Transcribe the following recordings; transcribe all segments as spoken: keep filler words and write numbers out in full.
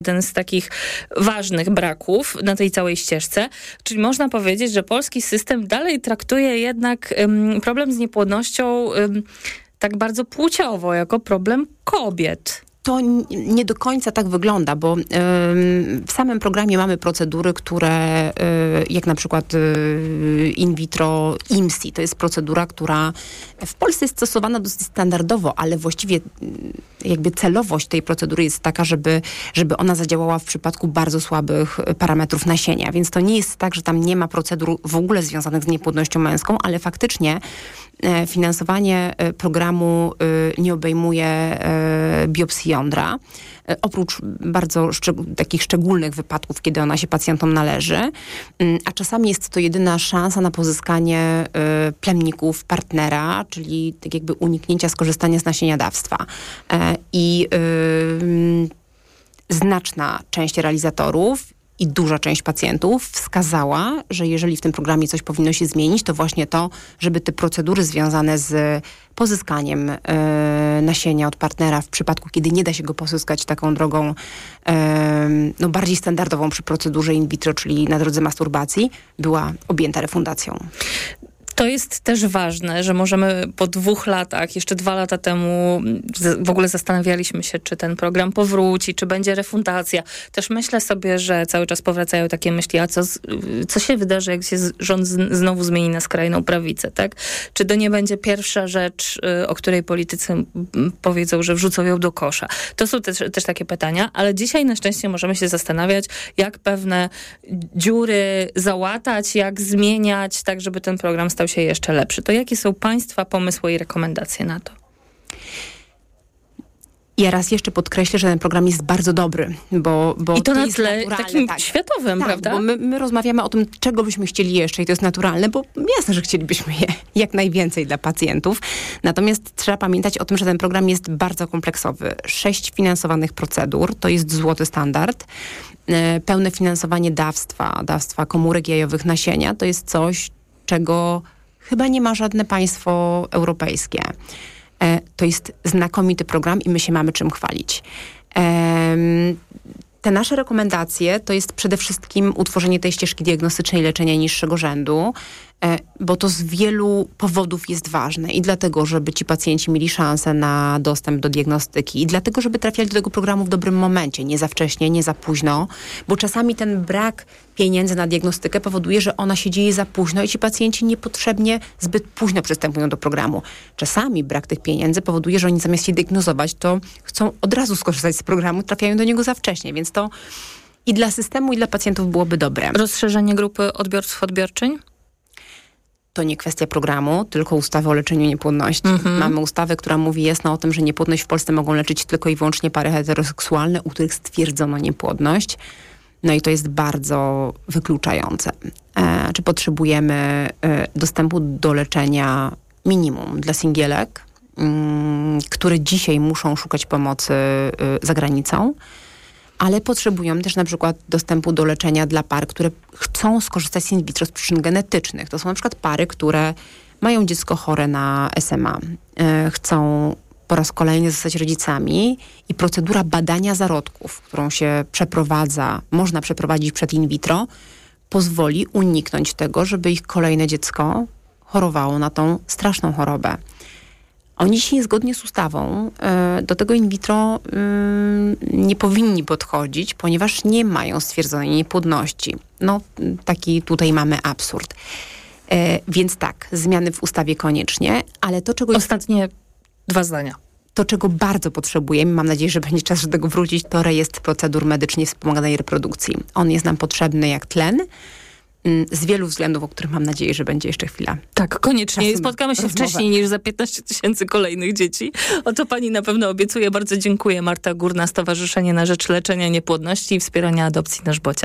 jeden z takich ważnych braków na tej całej ścieżce. Czyli można powiedzieć, że polski system dalej traktuje jednak um, problem z niepłodnością um, tak bardzo płciowo, jako problem kobiet. To nie do końca tak wygląda, bo y, w samym programie mamy procedury, które y, jak na przykład y, in vitro I M S I, to jest procedura, która w Polsce jest stosowana dosyć standardowo, ale właściwie y, jakby celowość tej procedury jest taka, żeby, żeby ona zadziałała w przypadku bardzo słabych parametrów nasienia. Więc to nie jest tak, że tam nie ma procedur w ogóle związanych z niepłodnością męską, ale faktycznie y, finansowanie y, programu y, nie obejmuje y, biopsji jądra. Oprócz bardzo szczeg- takich szczególnych wypadków, kiedy ona się pacjentom należy, a czasami jest to jedyna szansa na pozyskanie y, plemników partnera, czyli tak jakby uniknięcia skorzystania z nasieniodawstwa. Y, I y, znaczna część realizatorów i duża część pacjentów wskazała, że jeżeli w tym programie coś powinno się zmienić, to właśnie to, żeby te procedury związane z pozyskaniem y, nasienia od partnera w przypadku, kiedy nie da się go pozyskać taką drogą y, no bardziej standardową przy procedurze in vitro, czyli na drodze masturbacji, była objęta refundacją. To jest też ważne, że możemy po dwóch latach, jeszcze dwa lata temu w ogóle zastanawialiśmy się, czy ten program powróci, czy będzie refundacja. Też myślę sobie, że cały czas powracają takie myśli, a co, co się wydarzy, jak się rząd znowu zmieni na skrajną prawicę, tak? Czy to nie będzie pierwsza rzecz, o której politycy powiedzą, że wrzucą ją do kosza? To są też, też takie pytania, ale dzisiaj na szczęście możemy się zastanawiać, jak pewne dziury załatać, jak zmieniać, tak żeby ten program stał się jeszcze lepszy. To jakie są Państwa pomysły i rekomendacje na to? Ja raz jeszcze podkreślę, że ten program jest bardzo dobry, bo, bo I to, to na jest tle naturalne, takim tak. światowym, tak, prawda? Bo my, my rozmawiamy o tym, czego byśmy chcieli jeszcze i to jest naturalne, bo jasne, że chcielibyśmy je jak najwięcej dla pacjentów. Natomiast trzeba pamiętać o tym, że ten program jest bardzo kompleksowy. Sześć finansowanych procedur, to jest złoty standard. Pełne finansowanie dawstwa, dawstwa komórek jajowych nasienia, to jest coś, czego chyba nie ma żadne państwo europejskie. E, to jest znakomity program i my się mamy czym chwalić. E, te nasze rekomendacje to jest przede wszystkim utworzenie tej ścieżki diagnostycznej leczenia niższego rzędu, e, bo to z wielu powodów jest ważne i dlatego, żeby ci pacjenci mieli szansę na dostęp do diagnostyki i dlatego, żeby trafiali do tego programu w dobrym momencie, nie za wcześnie, nie za późno, bo czasami ten brak pieniędzy na diagnostykę powoduje, że ona się dzieje za późno i ci pacjenci niepotrzebnie zbyt późno przystępują do programu. Czasami brak tych pieniędzy powoduje, że oni zamiast się diagnozować, to chcą od razu skorzystać z programu, trafiają do niego za wcześnie, więc to i dla systemu, i dla pacjentów byłoby dobre. Rozszerzenie grupy odbiorców, odbiorczyń? To nie kwestia programu, tylko ustawy o leczeniu niepłodności. Mhm. Mamy ustawę, która mówi jasno o tym, że niepłodność w Polsce mogą leczyć tylko i wyłącznie pary heteroseksualne, u których stwierdzono niepłodność. No i to jest bardzo wykluczające. E, czy potrzebujemy e, dostępu do leczenia minimum dla singielek, mm, które dzisiaj muszą szukać pomocy y, za granicą, ale potrzebują też na przykład dostępu do leczenia dla par, które chcą skorzystać z in vitro z przyczyn genetycznych. To są na przykład pary, które mają dziecko chore na S M A, y, chcą po raz kolejny zostać rodzicami i procedura badania zarodków, którą się przeprowadza, można przeprowadzić przed in vitro, pozwoli uniknąć tego, żeby ich kolejne dziecko chorowało na tą straszną chorobę. Oni dzisiaj zgodnie z ustawą y, do tego in vitro y, nie powinni podchodzić, ponieważ nie mają stwierdzonej niepłodności. No, taki tutaj mamy absurd. Y, więc tak, zmiany w ustawie koniecznie, ale to, czego... Ostatnie dwa zdania. To, czego bardzo potrzebujemy, mam nadzieję, że będzie czas do tego wrócić, to rejestr procedur medycznie wspomaganej reprodukcji. On jest nam potrzebny jak tlen, z wielu względów, o których mam nadzieję, że będzie jeszcze chwila. Tak, koniecznie. Czasem Spotkamy się rozmowę. wcześniej niż za piętnaście tysięcy kolejnych dzieci. O to pani na pewno obiecuje. Bardzo dziękuję. Marta Górna, Stowarzyszenie na Rzecz Leczenia Niepłodności i Wspierania Adopcji Nasz Bocian.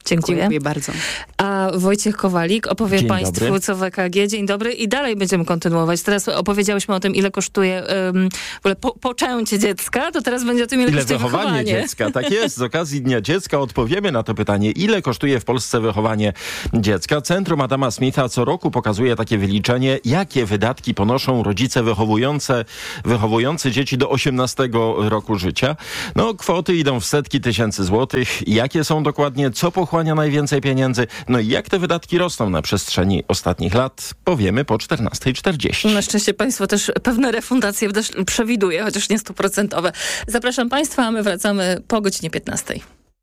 Dziękuję. Dziękuję bardzo. A Wojciech Kowalik opowie Dzień Państwu, dobry. co w E K G. Dzień dobry. I dalej będziemy kontynuować. Teraz opowiedziałyśmy o tym, ile kosztuje um, w ogóle po, poczęcie dziecka, to teraz będzie o tym, ile, Ile kosztuje wychowanie, wychowanie dziecka? Tak jest. Z okazji Dnia Dziecka odpowiemy na to pytanie, ile kosztuje w Polsce wychowanie dziecka. Centrum Adama Smitha co roku pokazuje takie wyliczenie, jakie wydatki ponoszą rodzice wychowujące, wychowujący dzieci do osiemnastego roku życia. No, kwoty idą w setki tysięcy złotych. Jakie są dokładnie, co pochłania najwięcej pieniędzy? No i jak te wydatki rosną na przestrzeni ostatnich lat? Powiemy po czternastej czterdzieści. Na szczęście państwo też pewne refundacje też przewiduje, chociaż nie stuprocentowe. Zapraszam Państwa, a my wracamy po godzinie piętnastej.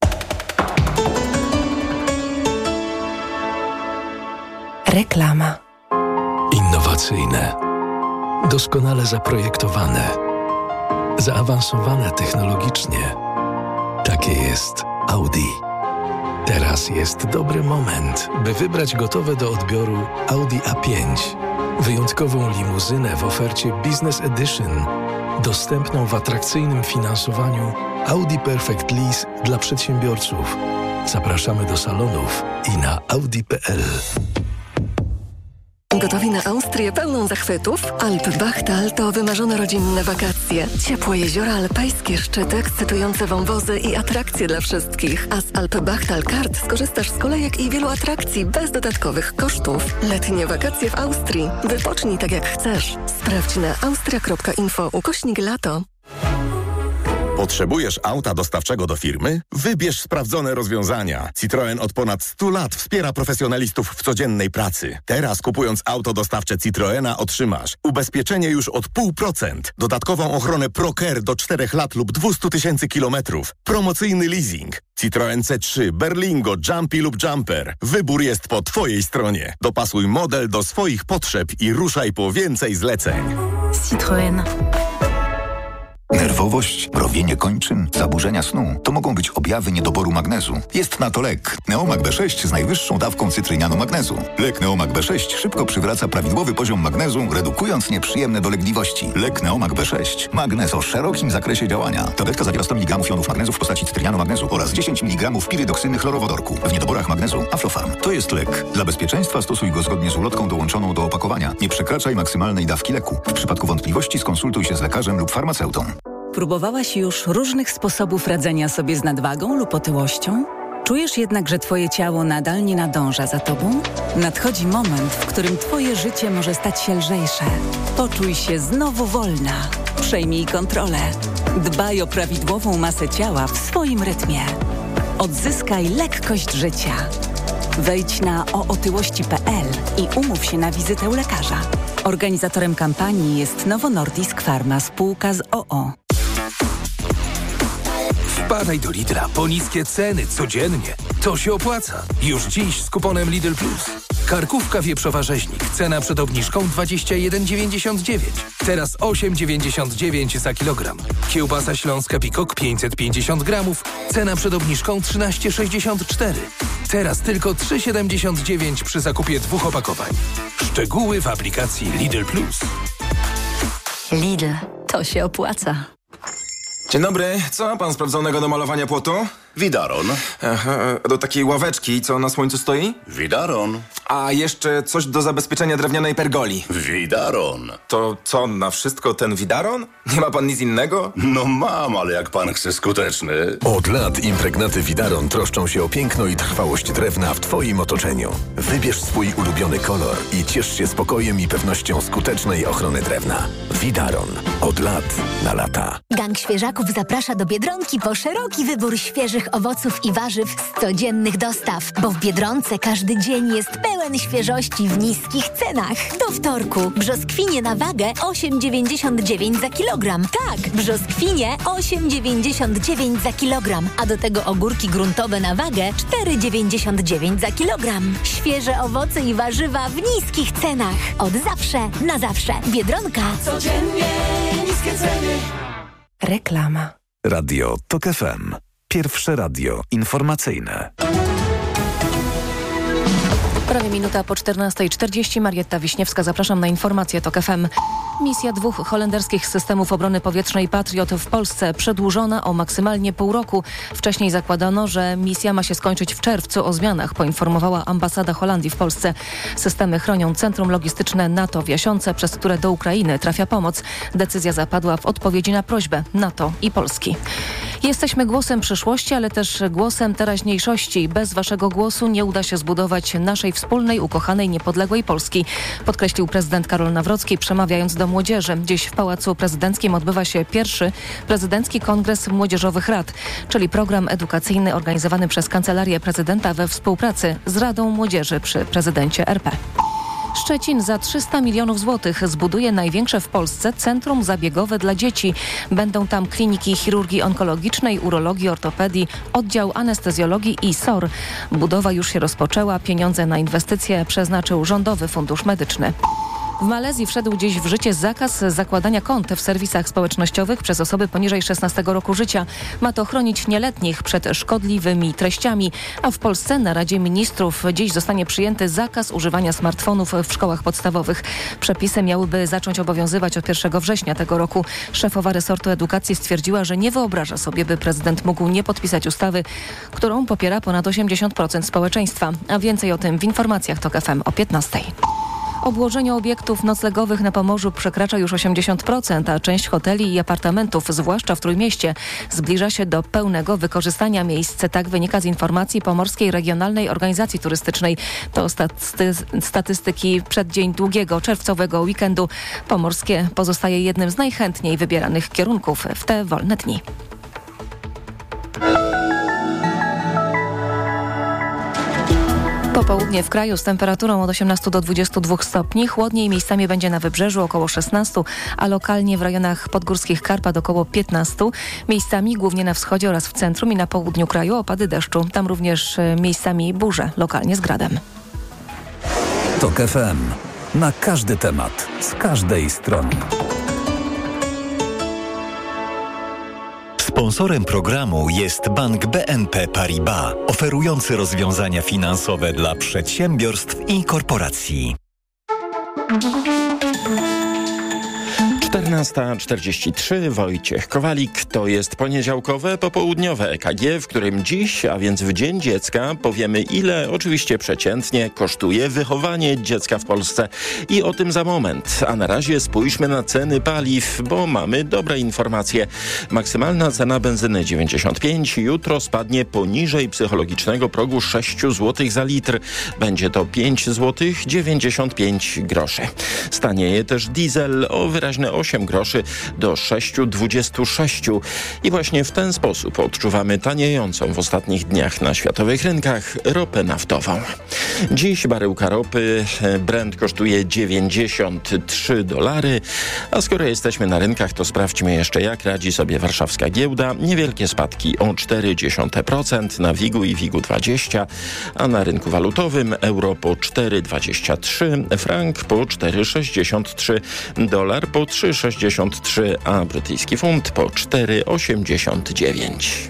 Reklama. Innowacyjne, doskonale zaprojektowane, zaawansowane technologicznie. Takie jest Audi. Teraz jest dobry moment, by wybrać gotowe do odbioru Audi A pięć. Wyjątkową limuzynę w ofercie Business Edition, dostępną w atrakcyjnym finansowaniu Audi Perfect Lease dla przedsiębiorców. Zapraszamy do salonów i na audi kropka p l. Gotowi na Austrię pełną zachwytów? Alpbachtal to wymarzone rodzinne wakacje. Ciepłe jeziora, alpejskie szczyty, ekscytujące wąwozy i atrakcje dla wszystkich. A z Alpbachtal Kart skorzystasz z kolejek i wielu atrakcji bez dodatkowych kosztów. Letnie wakacje w Austrii. Wypocznij tak jak chcesz. Sprawdź na austria kropka info ukośnik lato. Potrzebujesz auta dostawczego do firmy? Wybierz sprawdzone rozwiązania. Citroen od ponad stu lat wspiera profesjonalistów w codziennej pracy. Teraz kupując auto dostawcze Citroena otrzymasz ubezpieczenie już od pół procent, dodatkową ochronę ProCare do czterech lat lub dwieście tysięcy kilometrów, promocyjny leasing. Citroen C trzy, Berlingo, Jumpy lub Jumper. Wybór jest po Twojej stronie. Dopasuj model do swoich potrzeb i ruszaj po więcej zleceń. Citroen. Nerwowość, mrowienie kończyn, zaburzenia snu to mogą być objawy niedoboru magnezu. Jest na to lek. Neomag B sześć z najwyższą dawką cytrynianu magnezu. Lek Neomag B sześć szybko przywraca prawidłowy poziom magnezu, redukując nieprzyjemne dolegliwości. Lek Neomag B sześć. Magnez o szerokim zakresie działania. Tabletka zawiera sto miligramów jonów magnezu w postaci cytrynianu magnezu oraz dziesięć miligramów pirydoksyny chlorowodorku. W niedoborach magnezu Aflofarm. To jest lek. Dla bezpieczeństwa stosuj go zgodnie z ulotką dołączoną do opakowania. Nie przekraczaj maksymalnej dawki leku. W przypadku wątpliwości skonsultuj się z lekarzem lub farmaceutą. Próbowałaś już różnych sposobów radzenia sobie z nadwagą lub otyłością? Czujesz jednak, że twoje ciało nadal nie nadąża za tobą? Nadchodzi moment, w którym twoje życie może stać się lżejsze. Poczuj się znowu wolna. Przejmij kontrolę. Dbaj o prawidłową masę ciała w swoim rytmie. Odzyskaj lekkość życia. Wejdź na o otyłości kropka p l i umów się na wizytę u lekarza. Organizatorem kampanii jest Novo Nordisk Pharma, spółka z o o. Wpadaj do Lidla po niskie ceny codziennie. To się opłaca. Już dziś z kuponem Lidl Plus. Karkówka wieprzowa rzeźnik. Cena przed obniżką dwadzieścia jeden dziewięćdziesiąt dziewięć. Teraz osiem dziewięćdziesiąt dziewięć za kilogram. Kiełbasa śląska Pikok pięćset pięćdziesiąt gramów. Cena przed obniżką trzynaście sześćdziesiąt cztery. Teraz tylko trzy siedemdziesiąt dziewięć przy zakupie dwóch opakowań. Szczegóły w aplikacji Lidl Plus. Lidl, to się opłaca. Dzień dobry, co ma pan sprawdzonego do malowania płotu? Widaron. Aha, do takiej ławeczki, co na słońcu stoi? Widaron. A jeszcze coś do zabezpieczenia drewnianej pergoli. Widaron. To co, na wszystko ten widaron? Nie ma pan nic innego? No mam, ale jak pan chce skuteczny. Od lat impregnaty Widaron troszczą się o piękno i trwałość drewna w twoim otoczeniu. Wybierz swój ulubiony kolor i ciesz się spokojem i pewnością skutecznej ochrony drewna. Widaron. Od lat na lata. Gang Świeżaków zaprasza do Biedronki po szeroki wybór świeżych owoców i warzyw z codziennych dostaw, bo w Biedronce każdy dzień jest pełen świeżości w niskich cenach. Do wtorku brzoskwinie na wagę osiem dziewięćdziesiąt dziewięć za kilogram. Tak, brzoskwinie osiem dziewięćdziesiąt dziewięć za kilogram, a do tego ogórki gruntowe na wagę cztery dziewięćdziesiąt dziewięć za kilogram. Świeże owoce i warzywa w niskich cenach. Od zawsze na zawsze. Biedronka. Codziennie niskie ceny. Reklama. Radio Tok F M. Pierwsze radio informacyjne. Prawie minuta po czternastej czterdzieści. Marietta Wiśniewska, zapraszam na informacje TOK F M. Misja dwóch holenderskich systemów obrony powietrznej Patriot w Polsce przedłużona o maksymalnie pół roku. Wcześniej zakładano, że misja ma się skończyć w czerwcu. O zmianach poinformowała ambasada Holandii w Polsce. Systemy chronią centrum logistyczne NATO w Jasiące, przez które do Ukrainy trafia pomoc. Decyzja zapadła w odpowiedzi na prośbę NATO i Polski. Jesteśmy głosem przyszłości, ale też głosem teraźniejszości. Bez waszego głosu nie uda się zbudować naszej wspólnej, ukochanej, niepodległej Polski, podkreślił prezydent Karol Nawrocki, przemawiając do młodzieży. Dziś w Pałacu Prezydenckim odbywa się pierwszy prezydencki kongres młodzieżowych rad, czyli program edukacyjny organizowany przez Kancelarię Prezydenta we współpracy z Radą Młodzieży przy prezydencie R P. Szczecin za trzysta milionów złotych zbuduje największe w Polsce centrum zabiegowe dla dzieci. Będą tam kliniki chirurgii onkologicznej, urologii, ortopedii, oddział anestezjologii i S O R. Budowa już się rozpoczęła. Pieniądze na inwestycje przeznaczył Rządowy Fundusz Medyczny. W Malezji wszedł dziś w życie zakaz zakładania kont w serwisach społecznościowych przez osoby poniżej szesnastego roku życia. Ma to chronić nieletnich przed szkodliwymi treściami, a w Polsce na Radzie Ministrów dziś zostanie przyjęty zakaz używania smartfonów w szkołach podstawowych. Przepisy miałyby zacząć obowiązywać od pierwszego września tego roku. Szefowa resortu edukacji stwierdziła, że nie wyobraża sobie, by prezydent mógł nie podpisać ustawy, którą popiera ponad osiemdziesiąt procent społeczeństwa. A więcej o tym w informacjach TOK F M o piętnastej. Obłożenie obiektów noclegowych na Pomorzu przekracza już osiemdziesiąt procent, a część hoteli i apartamentów, zwłaszcza w Trójmieście, zbliża się do pełnego wykorzystania miejsc. Tak wynika z informacji Pomorskiej Regionalnej Organizacji Turystycznej. To staty- statystyki przeddzień długiego czerwcowego weekendu. Pomorskie pozostaje jednym z najchętniej wybieranych kierunków w te wolne dni. Popołudnie w kraju z temperaturą od osiemnastu do dwudziestu dwóch stopni. Chłodniej miejscami będzie na wybrzeżu około szesnastu, a lokalnie w rejonach podgórskich Karpat około piętnastu. Miejscami głównie na wschodzie oraz w centrum i na południu kraju opady deszczu. Tam również miejscami burze, lokalnie z gradem. TOK F M. Na każdy temat, z każdej strony. Sponsorem programu jest Bank B N P Paribas, oferujący rozwiązania finansowe dla przedsiębiorstw i korporacji. czternasta czterdzieści trzy, Wojciech Kowalik. To jest poniedziałkowe, popołudniowe E K G, w którym dziś, a więc w Dzień Dziecka, powiemy, ile oczywiście przeciętnie kosztuje wychowanie dziecka w Polsce. I o tym za moment. A na razie spójrzmy na ceny paliw, bo mamy dobre informacje. Maksymalna cena benzyny dziewięćdziesiąt pięć jutro spadnie poniżej psychologicznego progu sześć złotych za litr. Będzie to pięć złotych dziewięćdziesiąt pięć groszy. Stanieje też diesel o wyraźne osiem groszy do sześć przecinek dwadzieścia sześć. I właśnie w ten sposób odczuwamy taniejącą w ostatnich dniach na światowych rynkach ropę naftową. Dziś baryłka ropy Brent kosztuje dziewięćdziesiąt trzy dolary, a skoro jesteśmy na rynkach, to sprawdźmy jeszcze, jak radzi sobie warszawska giełda. Niewielkie spadki o cztery dziesiąte procent na WIG-u i WIG-u dwadzieścia, a na rynku walutowym euro po cztery dwadzieścia trzy, frank po cztery sześćdziesiąt trzy, dolar po trzy sześćdziesiąt trzy, a brytyjski funt po cztery osiemdziesiąt dziewięć.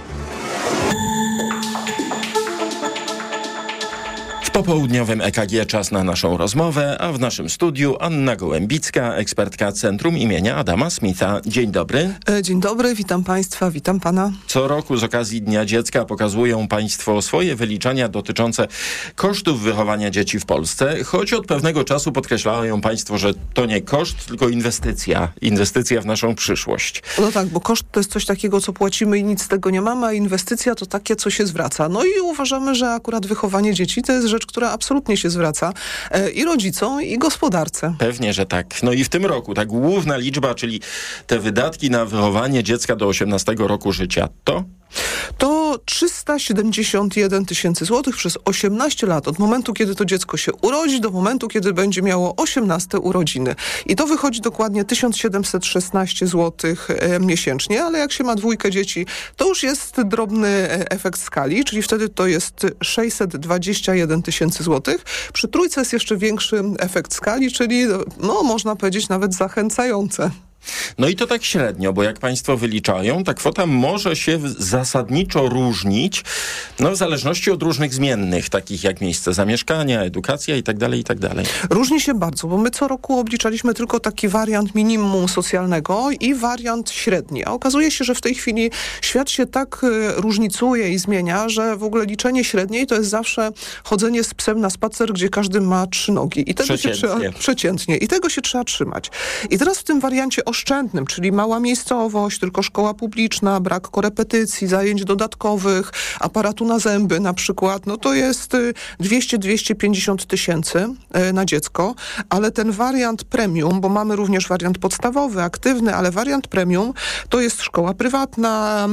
W popołudniowym E K G czas na naszą rozmowę, a w naszym studiu Anna Gołębicka, ekspertka Centrum imienia Adama Smitha. Dzień dobry. Dzień dobry, witam Państwa, witam Pana. Co roku z okazji Dnia Dziecka pokazują Państwo swoje wyliczenia dotyczące kosztów wychowania dzieci w Polsce, choć od pewnego czasu podkreślają Państwo, że to nie koszt, tylko inwestycja. Inwestycja w naszą przyszłość. No tak, bo koszt to jest coś takiego, co płacimy i nic z tego nie mamy, a inwestycja to takie, co się zwraca. No i uważamy, że akurat wychowanie dzieci to jest rzecz, która absolutnie się zwraca e, i rodzicom, i gospodarce. Pewnie, że tak. No i w tym roku ta główna liczba, czyli te wydatki na wychowanie dziecka do osiemnastego roku życia, to? To trzysta siedemdziesiąt jeden tysięcy złotych przez osiemnaście lat, od momentu, kiedy to dziecko się urodzi, do momentu, kiedy będzie miało osiemnaste urodziny. I to wychodzi dokładnie tysiąc siedemset szesnaście złotych e, miesięcznie, ale jak się ma dwójkę dzieci, to już jest drobny e, efekt skali, czyli wtedy to jest sześćset dwadzieścia jeden tysięcy złotych. Przy trójce jest jeszcze większy efekt skali, czyli no można powiedzieć nawet zachęcające. No i to tak średnio, bo jak państwo wyliczają, ta kwota może się zasadniczo różnić, no w zależności od różnych zmiennych, takich jak miejsce zamieszkania, edukacja i tak dalej, i tak dalej. Różni się bardzo, bo my co roku obliczaliśmy tylko taki wariant minimum socjalnego i wariant średni. A okazuje się, że w tej chwili świat się tak y, różnicuje i zmienia, że w ogóle liczenie średniej to jest zawsze chodzenie z psem na spacer, gdzie każdy ma trzy nogi. I tego się trzeba, przeciętnie. I tego się trzeba trzymać. I teraz w tym wariancie oszczędnym, czyli mała miejscowość, tylko szkoła publiczna, brak korepetycji, zajęć dodatkowych, aparatu na zęby na przykład, no to jest dwieście do dwustu pięćdziesięciu tysięcy na dziecko, ale ten wariant premium, bo mamy również wariant podstawowy, aktywny, ale wariant premium to jest szkoła prywatna,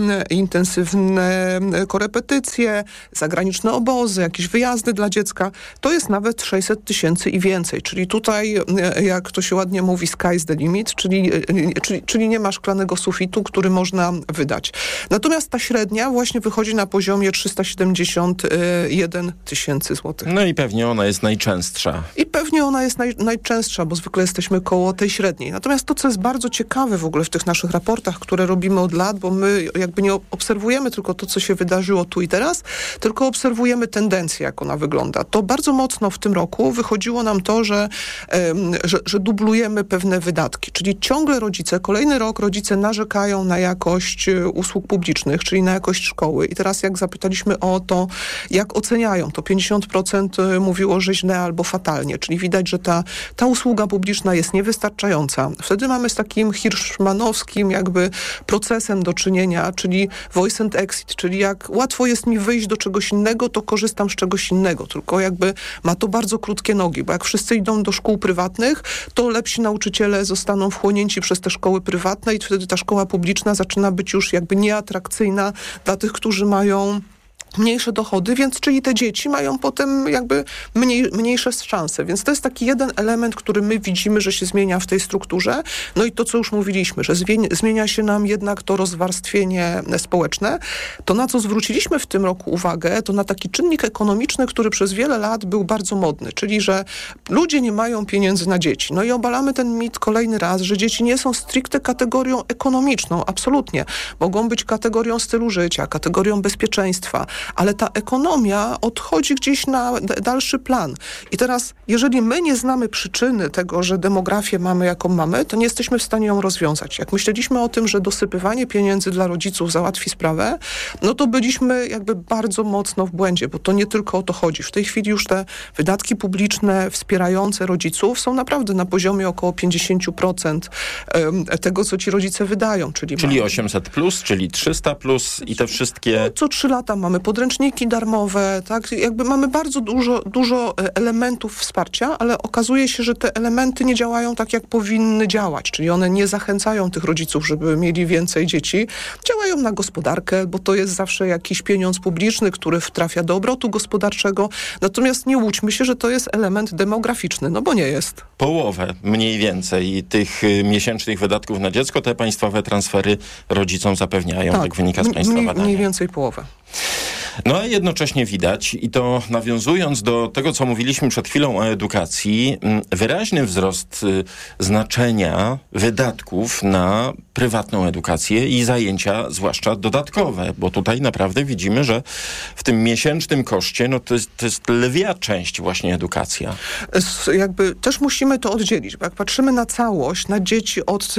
intensywne korepetycje, zagraniczne obozy, jakieś wyjazdy dla dziecka, to jest nawet sześćset tysięcy i więcej, czyli tutaj, jak to się ładnie mówi, sky's the limit, czyli, czyli, czyli nie ma szklanego sufitu, który można wydać. Natomiast ta średnia właśnie wychodzi na poziomie trzysta siedemdziesiąt jeden tysięcy złotych. No i pewnie ona jest najczęstsza. I pewnie ona jest naj, najczęstsza, bo zwykle jesteśmy koło tej średniej. Natomiast to, co jest bardzo ciekawe w ogóle w tych naszych raportach, które robimy od lat, bo my jakby nie obserwujemy tylko to, co się wydarzyło tu i teraz, tylko obserwujemy tendencję, jak ona wygląda. To bardzo mocno w tym roku wychodziło nam to, że, um, że, że dublujemy pewne wydatki. Czyli ciągle rodzice, kolejny rok rodzice narzekają na jakość usług publicznych, czyli na jakość szkoły. I teraz jak zapytaliśmy o to, jak oceniają, to pięćdziesiąt procent mówiło, że źle albo fatalnie. Czyli widać, że ta, ta usługa publiczna jest niewystarczająca. Wtedy mamy z takim hirschmanowskim jakby procesem do czynienia, czyli voice and exit, czyli jak łatwo jest mi wyjść do czegoś innego, to korzystam z czegoś innego. Tylko jakby ma to bardzo krótkie nogi, bo jak wszyscy idą do szkół prywatnych, to lepsi nauczyciele zostaną wchłonięci przez te szkoły prywatne i wtedy ta szkoła publiczna zaczyna być już jakby nieatrakcyjna dla tych, którzy mają mniejsze dochody, więc czyli te dzieci mają potem jakby mniej, mniejsze szanse. Więc to jest taki jeden element, który my widzimy, że się zmienia w tej strukturze. No i to, co już mówiliśmy, że zmienia się nam jednak to rozwarstwienie społeczne. To, na co zwróciliśmy w tym roku uwagę, to na taki czynnik ekonomiczny, który przez wiele lat był bardzo modny, czyli że ludzie nie mają pieniędzy na dzieci. No i obalamy ten mit kolejny raz, że dzieci nie są stricte kategorią ekonomiczną. Absolutnie. Mogą być kategorią stylu życia, kategorią bezpieczeństwa, ale ta ekonomia odchodzi gdzieś na d- dalszy plan. I teraz, jeżeli my nie znamy przyczyny tego, że demografię mamy jaką mamy, to nie jesteśmy w stanie ją rozwiązać. Jak myśleliśmy o tym, że dosypywanie pieniędzy dla rodziców załatwi sprawę, no to byliśmy jakby bardzo mocno w błędzie, bo to nie tylko o to chodzi. W tej chwili już te wydatki publiczne wspierające rodziców są naprawdę na poziomie około pięćdziesiąt procent tego, co ci rodzice wydają. Czyli, czyli mamy... osiemset plus, czyli trzysta plus i te wszystkie... No, co trzy lata mamy podręczniki darmowe, tak? Jakby mamy bardzo dużo, dużo elementów wsparcia, ale okazuje się, że te elementy nie działają tak, jak powinny działać, czyli one nie zachęcają tych rodziców, żeby mieli więcej dzieci. Działają na gospodarkę, bo to jest zawsze jakiś pieniądz publiczny, który trafia do obrotu gospodarczego. Natomiast nie łudźmy się, że to jest element demograficzny, no bo nie jest. Połowę mniej więcej tych y, miesięcznych wydatków na dziecko te państwowe transfery rodzicom zapewniają, tak, tak wynika z państwa mniej, badania. Mniej więcej połowę. No a jednocześnie widać, i to nawiązując do tego, co mówiliśmy przed chwilą o edukacji, wyraźny wzrost znaczenia wydatków na prywatną edukację i zajęcia, zwłaszcza dodatkowe, bo tutaj naprawdę widzimy, że w tym miesięcznym koszcie, no to jest, to jest lwia część właśnie edukacja. Jakby też musimy to oddzielić, bo jak patrzymy na całość, na dzieci od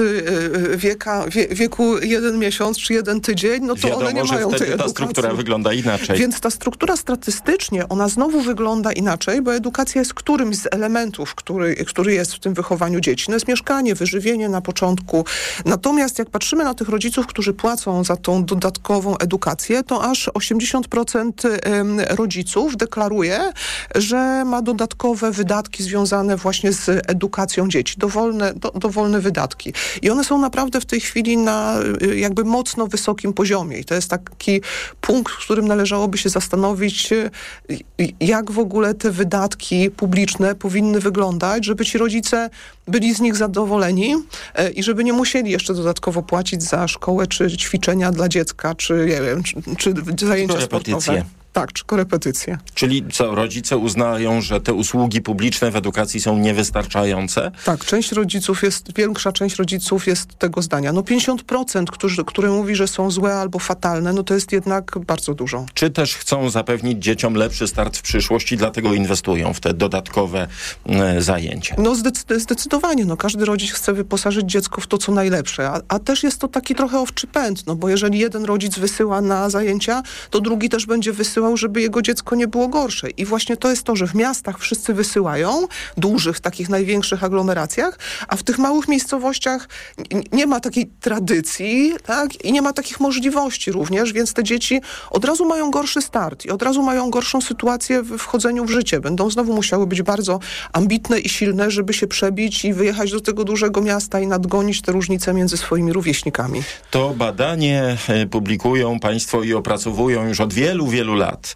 wieka, wie, wieku jeden miesiąc czy jeden tydzień, no to wiadomo, one nie mają tej edukacji. Ta struktura wygląda inaczej. Więc ta struktura statystycznie, ona znowu wygląda inaczej, bo edukacja jest którymś z elementów, który, który jest w tym wychowaniu dzieci. No jest mieszkanie, wyżywienie na początku. Natomiast jak patrzymy na tych rodziców, którzy płacą za tą dodatkową edukację, to aż osiemdziesiąt procent rodziców deklaruje, że ma dodatkowe wydatki związane właśnie z edukacją dzieci. Dowolne, do, dowolne wydatki. I one są naprawdę w tej chwili na jakby mocno wysokim poziomie. I to jest taki punkt, w którym należałoby się zastanowić, jak w ogóle te wydatki publiczne powinny wyglądać, żeby ci rodzice byli z nich zadowoleni i żeby nie musieli jeszcze dodatkowo płacić za szkołę, czy ćwiczenia dla dziecka, czy nie wiem, czy, czy zajęcia sportowe. Tak, czy korepetycje. Czyli co, rodzice uznają, że te usługi publiczne w edukacji są niewystarczające? Tak, część rodziców jest, większa część rodziców jest tego zdania. No pięćdziesiąt procent, którzy, które mówi, że są złe albo fatalne, no to jest jednak bardzo dużo. Czy też chcą zapewnić dzieciom lepszy start w przyszłości, dlatego inwestują w te dodatkowe e, zajęcia? No zdecyd- zdecydowanie, no każdy rodzic chce wyposażyć dziecko w to, co najlepsze, a, a też jest to taki trochę owczy pęd, no bo jeżeli jeden rodzic wysyła na zajęcia, to drugi też będzie wysyłał, żeby jego dziecko nie było gorsze. I właśnie to jest to, że w miastach wszyscy wysyłają, dużych, takich największych aglomeracjach, a w tych małych miejscowościach n- nie ma takiej tradycji, tak? I nie ma takich możliwości również, więc te dzieci od razu mają gorszy start i od razu mają gorszą sytuację w wchodzeniu w życie. Będą znowu musiały być bardzo ambitne i silne, żeby się przebić i wyjechać do tego dużego miasta i nadgonić te różnice między swoimi rówieśnikami. To badanie publikują państwo i opracowują już od wielu, wielu lat.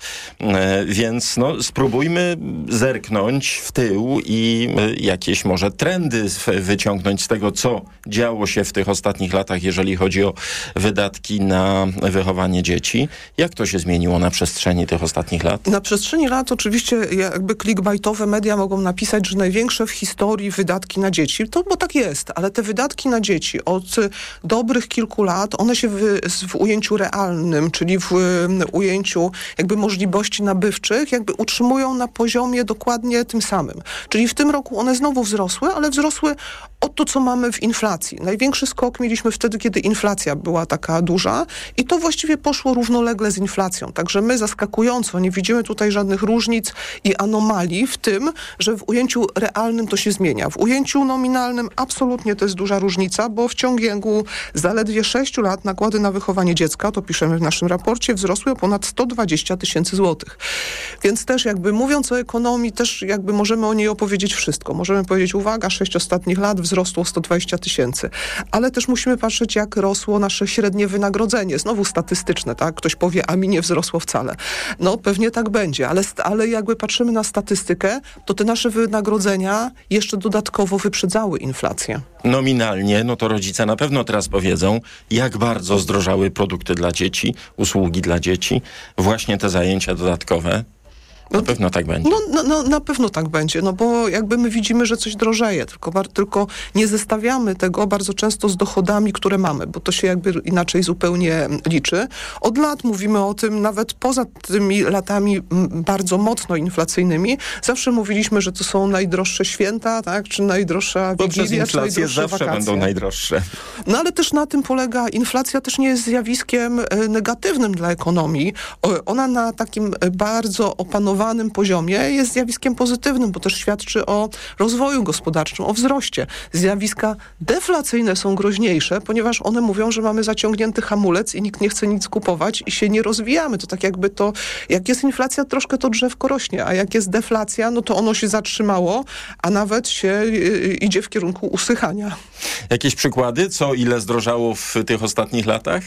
Więc no, spróbujmy zerknąć w tył i jakieś może trendy wyciągnąć z tego, co działo się w tych ostatnich latach, jeżeli chodzi o wydatki na wychowanie dzieci. Jak to się zmieniło na przestrzeni tych ostatnich lat? Na przestrzeni lat oczywiście jakby clickbaitowe media mogą napisać, że największe w historii wydatki na dzieci, to bo tak jest, ale te wydatki na dzieci od dobrych kilku lat, one się w, w ujęciu realnym, czyli w, w ujęciu jakby możliwości nabywczych, jakby utrzymują na poziomie dokładnie tym samym. Czyli w tym roku one znowu wzrosły, ale wzrosły od to, co mamy w inflacji. Największy skok mieliśmy wtedy, kiedy inflacja była taka duża i to właściwie poszło równolegle z inflacją. Także my zaskakująco nie widzimy tutaj żadnych różnic i anomalii w tym, że w ujęciu realnym to się zmienia. W ujęciu nominalnym absolutnie to jest duża różnica, bo w ciągu zaledwie sześciu lat nakłady na wychowanie dziecka, to piszemy w naszym raporcie, wzrosły o ponad sto dwadzieścia tysięcy złotych. Więc też jakby mówiąc o ekonomii, też jakby możemy o niej opowiedzieć wszystko. Możemy powiedzieć, uwaga, sześć ostatnich lat wzrosło sto dwadzieścia tysięcy. Ale też musimy patrzeć, jak rosło nasze średnie wynagrodzenie. Znowu statystyczne, tak? Ktoś powie, a mi nie wzrosło wcale. No pewnie tak będzie, ale, ale jakby patrzymy na statystykę, to te nasze wynagrodzenia jeszcze dodatkowo wyprzedzały inflację. Nominalnie, no to rodzice na pewno teraz powiedzą, jak bardzo zdrożały produkty dla dzieci, usługi dla dzieci, właśnie te zajęcia dodatkowe. Na pewno tak będzie. No, no, no na pewno tak będzie, no bo jakby my widzimy, że coś drożeje, tylko, bar, tylko nie zestawiamy tego bardzo często z dochodami, które mamy, bo to się jakby inaczej zupełnie liczy. Od lat mówimy o tym, nawet poza tymi latami m, bardzo mocno inflacyjnymi, zawsze mówiliśmy, że to są najdroższe święta, tak, czy najdroższa Wigilia, czy najdroższe zawsze wakacje. Będą najdroższe. No ale też na tym polega, inflacja też nie jest zjawiskiem e, negatywnym dla ekonomii. O, ona na takim bardzo opanowanym poziomie jest zjawiskiem pozytywnym, bo też świadczy o rozwoju gospodarczym, o wzroście. Zjawiska deflacyjne są groźniejsze, ponieważ one mówią, że mamy zaciągnięty hamulec i nikt nie chce nic kupować i się nie rozwijamy. To tak jakby to, jak jest inflacja, troszkę to drzewko rośnie, a jak jest deflacja, no to ono się zatrzymało, a nawet się y, idzie w kierunku usychania. Jakieś przykłady, co ile zdrożało w tych ostatnich latach?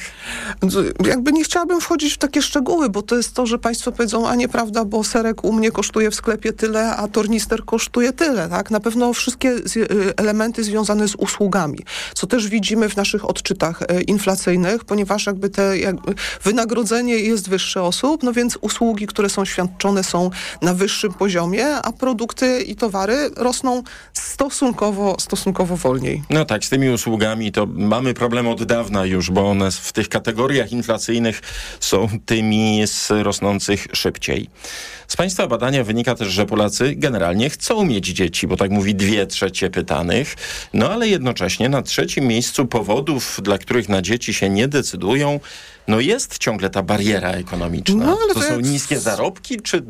Jakby nie chciałabym wchodzić w takie szczegóły, bo to jest to, że państwo powiedzą, a nieprawda, bo serek u mnie kosztuje w sklepie tyle, a tornister kosztuje tyle, tak? Na pewno wszystkie elementy związane z usługami, co też widzimy w naszych odczytach inflacyjnych, ponieważ jakby te jakby wynagrodzenie jest wyższe osób, no więc usługi, które są świadczone, są na wyższym poziomie, a produkty i towary rosną stosunkowo, stosunkowo wolniej. No tak, z tymi usługami to mamy problem od dawna już, bo one w tych kategoriach inflacyjnych są tymi z rosnących szybciej. Z państwa badania wynika też, że Polacy generalnie chcą mieć dzieci, bo tak mówi dwie trzecie pytanych, no ale jednocześnie na trzecim miejscu powodów, dla których na dzieci się nie decydują, no jest ciągle ta bariera ekonomiczna. No, ale to to są jak... niskie zarobki, czy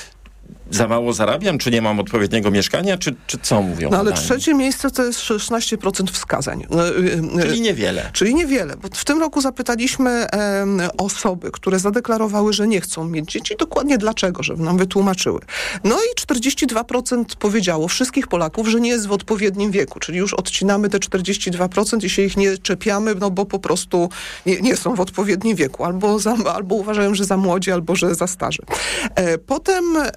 za mało zarabiam, czy nie mam odpowiedniego mieszkania, czy, czy co mówią? No ale badani? trzecie miejsce to jest szesnaście procent wskazań. Czyli niewiele. Czyli niewiele, bo w tym roku zapytaliśmy e, osoby, które zadeklarowały, że nie chcą mieć dzieci, dokładnie dlaczego, żeby nam wytłumaczyły. No i czterdzieści dwa procent powiedziało wszystkich Polaków, że nie jest w odpowiednim wieku, czyli już odcinamy te czterdzieści dwa procent i się ich nie czepiamy, no bo po prostu nie, nie są w odpowiednim wieku, albo, za, albo uważają, że za młodzi, albo że za starzy. E, potem dwadzieścia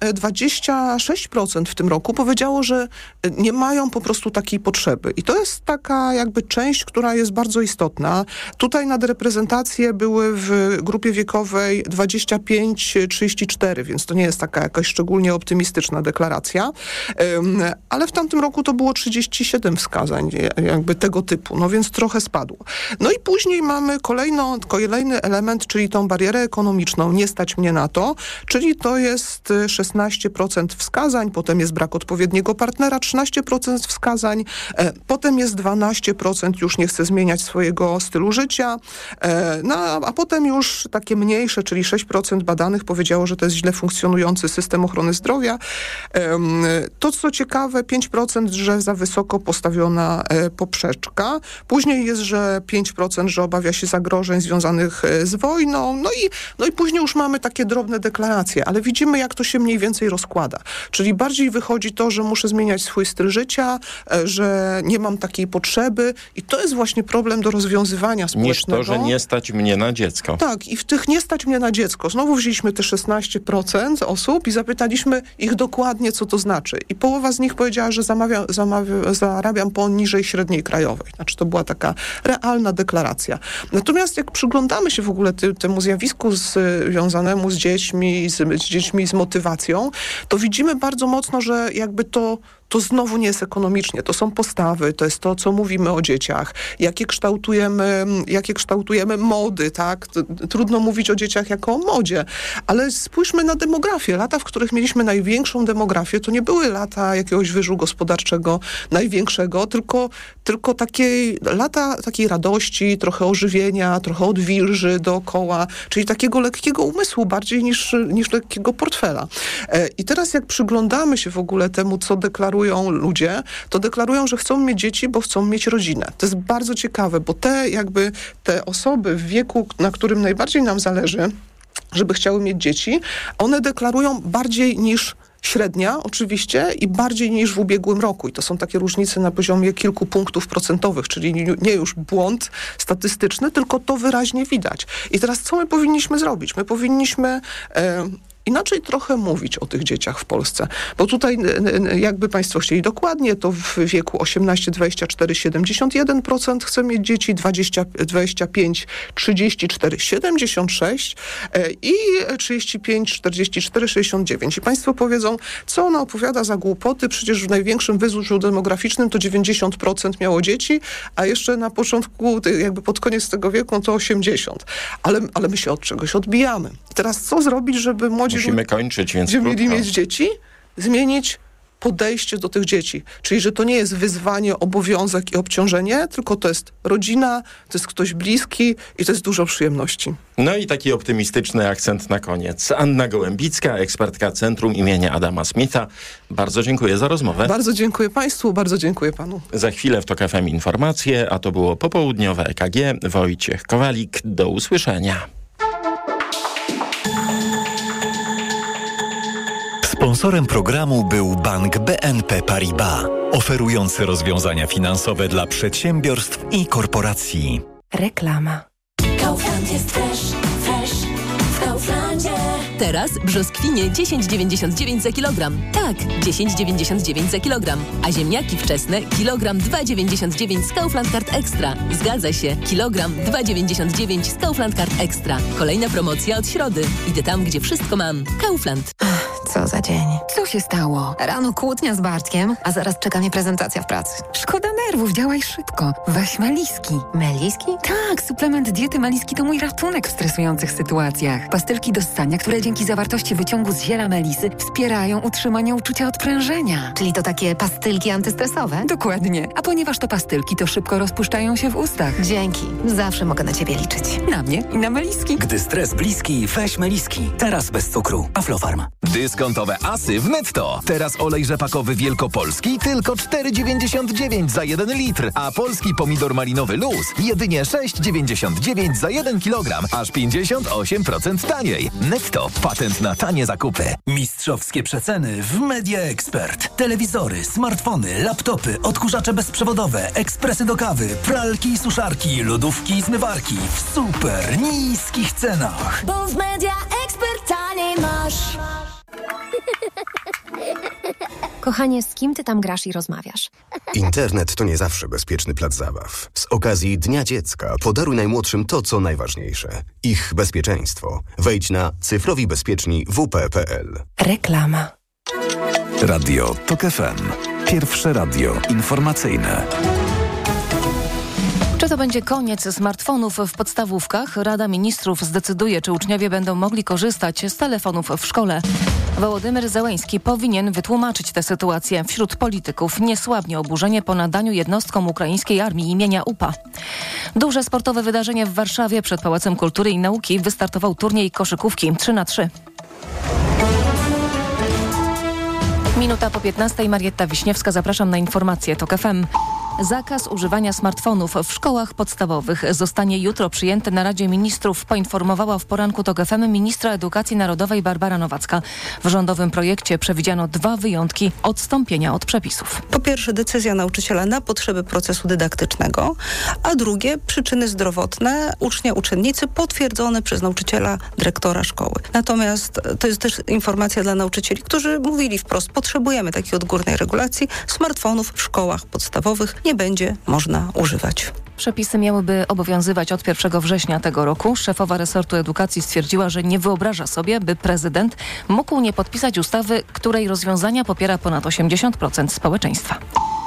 dwadzieścia sześć procent w tym roku powiedziało, że nie mają po prostu takiej potrzeby. I to jest taka jakby część, która jest bardzo istotna. Tutaj nadreprezentacje były w grupie wiekowej dwadzieścia pięć trzydzieści cztery, więc to nie jest taka jakaś szczególnie optymistyczna deklaracja. Ale w tamtym roku to było trzydzieści siedem wskazań jakby tego typu, no więc trochę spadło. No i później mamy kolejno, kolejny element, czyli tą barierę ekonomiczną, nie stać mnie na to, czyli to jest szesnaście procent wskazań, potem jest brak odpowiedniego partnera, trzynaście procent wskazań, e, potem jest dwanaście procent już nie chce zmieniać swojego stylu życia, e, no, a potem już takie mniejsze, czyli sześć procent badanych powiedziało, że to jest źle funkcjonujący system ochrony zdrowia. E, to, co ciekawe, pięć procent, że za wysoko postawiona e, poprzeczka. Później jest, że pięć procent, że obawia się zagrożeń związanych e, z wojną, no i, no i później już mamy takie drobne deklaracje, ale widzimy, jak to się mniej więcej rozkłada. Czyli bardziej wychodzi to, że muszę zmieniać swój styl życia, e, że nie mam takiej potrzeby i to jest właśnie problem do rozwiązywania społecznego. Niż to, że nie stać mnie na dziecko. Tak, i w tych nie stać mnie na dziecko. Znowu wzięliśmy te szesnaście procent osób i zapytaliśmy ich dokładnie, co to znaczy. I połowa z nich powiedziała, że zamawia, zamawia, zarabiam poniżej średniej krajowej. Znaczy to była taka realna deklaracja. Natomiast jak przyglądamy się w ogóle ty, temu zjawisku związanemu z dziećmi, z, z dziećmi, z motywacją, to widzimy bardzo mocno, że jakby to to znowu nie jest ekonomicznie. To są postawy, to jest to, co mówimy o dzieciach, jakie kształtujemy, jakie kształtujemy mody, tak? Trudno mówić o dzieciach jako o modzie, ale spójrzmy na demografię. Lata, w których mieliśmy największą demografię, to nie były lata jakiegoś wyżu gospodarczego największego, tylko, tylko takiej, lata takiej radości, trochę ożywienia, trochę odwilży dookoła, czyli takiego lekkiego umysłu bardziej niż, niż lekkiego portfela. I teraz jak przyglądamy się w ogóle temu, co deklarują ludzie, to deklarują, że chcą mieć dzieci, bo chcą mieć rodzinę. To jest bardzo ciekawe, bo te jakby te osoby w wieku, na którym najbardziej nam zależy, żeby chciały mieć dzieci, one deklarują bardziej niż średnia oczywiście i bardziej niż w ubiegłym roku. I to są takie różnice na poziomie kilku punktów procentowych, czyli nie już błąd statystyczny, tylko to wyraźnie widać. I teraz co my powinniśmy zrobić? My powinniśmy e, inaczej trochę mówić o tych dzieciach w Polsce. Bo tutaj jakby państwo chcieli dokładnie, to w wieku osiemnaście dwadzieścia cztery siedemdziesiąt jeden procent chce mieć dzieci, dwadzieścia, dwadzieścia pięć trzydzieści cztery siedemdziesiąt sześć i trzydzieści pięć czterdzieści cztery sześćdziesiąt dziewięć. I państwo powiedzą, co ona opowiada za głupoty, przecież w największym wyzuszu demograficznym to dziewięćdziesiąt procent miało dzieci, a jeszcze na początku, jakby pod koniec tego wieku to osiemdziesiąt procent. Ale, ale my się od czegoś odbijamy. I teraz co zrobić, żeby młodzi Musimy kończyć, więc Gdzie krótko. mieli mieć dzieci? Zmienić podejście do tych dzieci. Czyli, że to nie jest wyzwanie, obowiązek i obciążenie, tylko to jest rodzina, to jest ktoś bliski i to jest dużo przyjemności. No i taki optymistyczny akcent na koniec. Anna Gołębicka, ekspertka Centrum imienia Adama Smitha. Bardzo dziękuję za rozmowę. Bardzo dziękuję państwu, bardzo dziękuję panu. Za chwilę w TOK F M informacje, a to było popołudniowe E K G. Wojciech Kowalik, do usłyszenia. Sponsorem programu był Bank B N P Paribas, oferujący rozwiązania finansowe dla przedsiębiorstw i korporacji. Reklama. Kaufland jest fresh, fresh w Kauflandzie. Teraz brzoskwinie dziesięć dziewięćdziesiąt dziewięć za kilogram. Tak, dziesięć dziewięćdziesiąt dziewięć za kilogram. A ziemniaki wczesne kilogram dwa dziewięćdziesiąt dziewięć z Kaufland Card Extra. Zgadza się, kilogram dwa dziewięćdziesiąt dziewięć z Kaufland Card Extra. Kolejna promocja od środy. Idę tam, gdzie wszystko mam. Kaufland. Co za dzień. Co się stało? Rano kłótnia z Bartkiem, a zaraz czeka mnie prezentacja w pracy. Szkoda nerwów, działaj szybko. Weź Meliski. Meliski? Tak, suplement diety Meliski to mój ratunek w stresujących sytuacjach. Pastylki do ssania, które dzięki zawartości wyciągu z ziela melisy wspierają utrzymanie uczucia odprężenia. Czyli to takie pastylki antystresowe? Dokładnie. A ponieważ to pastylki, to szybko rozpuszczają się w ustach. Dzięki. Zawsze mogę na ciebie liczyć. Na mnie i na Meliski. Gdy stres bliski, weź Meliski. Teraz bez cukru. Aflofarm. Dyskontowe asy w Netto. Teraz olej rzepakowy wielkopolski tylko cztery dziewięćdziesiąt dziewięć za jeden litr, a polski pomidor malinowy luz jedynie sześć dziewięćdziesiąt dziewięć za jeden kilogram, aż pięćdziesiąt osiem procent taniej. Netto. Patent na tanie zakupy. Mistrzowskie przeceny w Media Expert. Telewizory, smartfony, laptopy, odkurzacze bezprzewodowe, ekspresy do kawy, pralki i suszarki, lodówki i zmywarki w super niskich cenach. Bo w Media Expert taniej masz. Kochanie, z kim ty tam grasz i rozmawiasz? Internet to nie zawsze bezpieczny plac zabaw. Z okazji Dnia Dziecka podaruj najmłodszym to, co najważniejsze. Ich bezpieczeństwo. Wejdź na cyfrowi bezpieczni w p kropka p l. Reklama. Radio TOK F M. Pierwsze radio informacyjne. Czy to będzie koniec smartfonów w podstawówkach? Rada Ministrów zdecyduje, czy uczniowie będą mogli korzystać z telefonów w szkole. Wołodymyr Zełenski powinien wytłumaczyć tę sytuację. Wśród polityków nie słabnie oburzenie po nadaniu jednostkom ukraińskiej armii imienia U P A. Duże sportowe wydarzenie w Warszawie. Przed Pałacem Kultury i Nauki wystartował turniej koszykówki trzy na trzy. Minuta po piętnastej. Marietta Wiśniewska. Zapraszam na informacje TOK F M. Zakaz używania smartfonów w szkołach podstawowych zostanie jutro przyjęty na Radzie Ministrów, poinformowała w poranku TOK F M ministra edukacji narodowej Barbara Nowacka. W rządowym projekcie przewidziano dwa wyjątki odstąpienia od przepisów. Po pierwsze decyzja nauczyciela na potrzeby procesu dydaktycznego, a drugie przyczyny zdrowotne ucznia, uczennicy potwierdzone przez nauczyciela, dyrektora szkoły. Natomiast to jest też informacja dla nauczycieli, którzy mówili wprost, potrzebujemy takiej odgórnej regulacji, smartfonów w szkołach podstawowych nie będzie można używać. Przepisy miałyby obowiązywać od pierwszego września tego roku. Szefowa resortu edukacji stwierdziła, że nie wyobraża sobie, by prezydent mógł nie podpisać ustawy, której rozwiązania popiera ponad osiemdziesiąt procent społeczeństwa.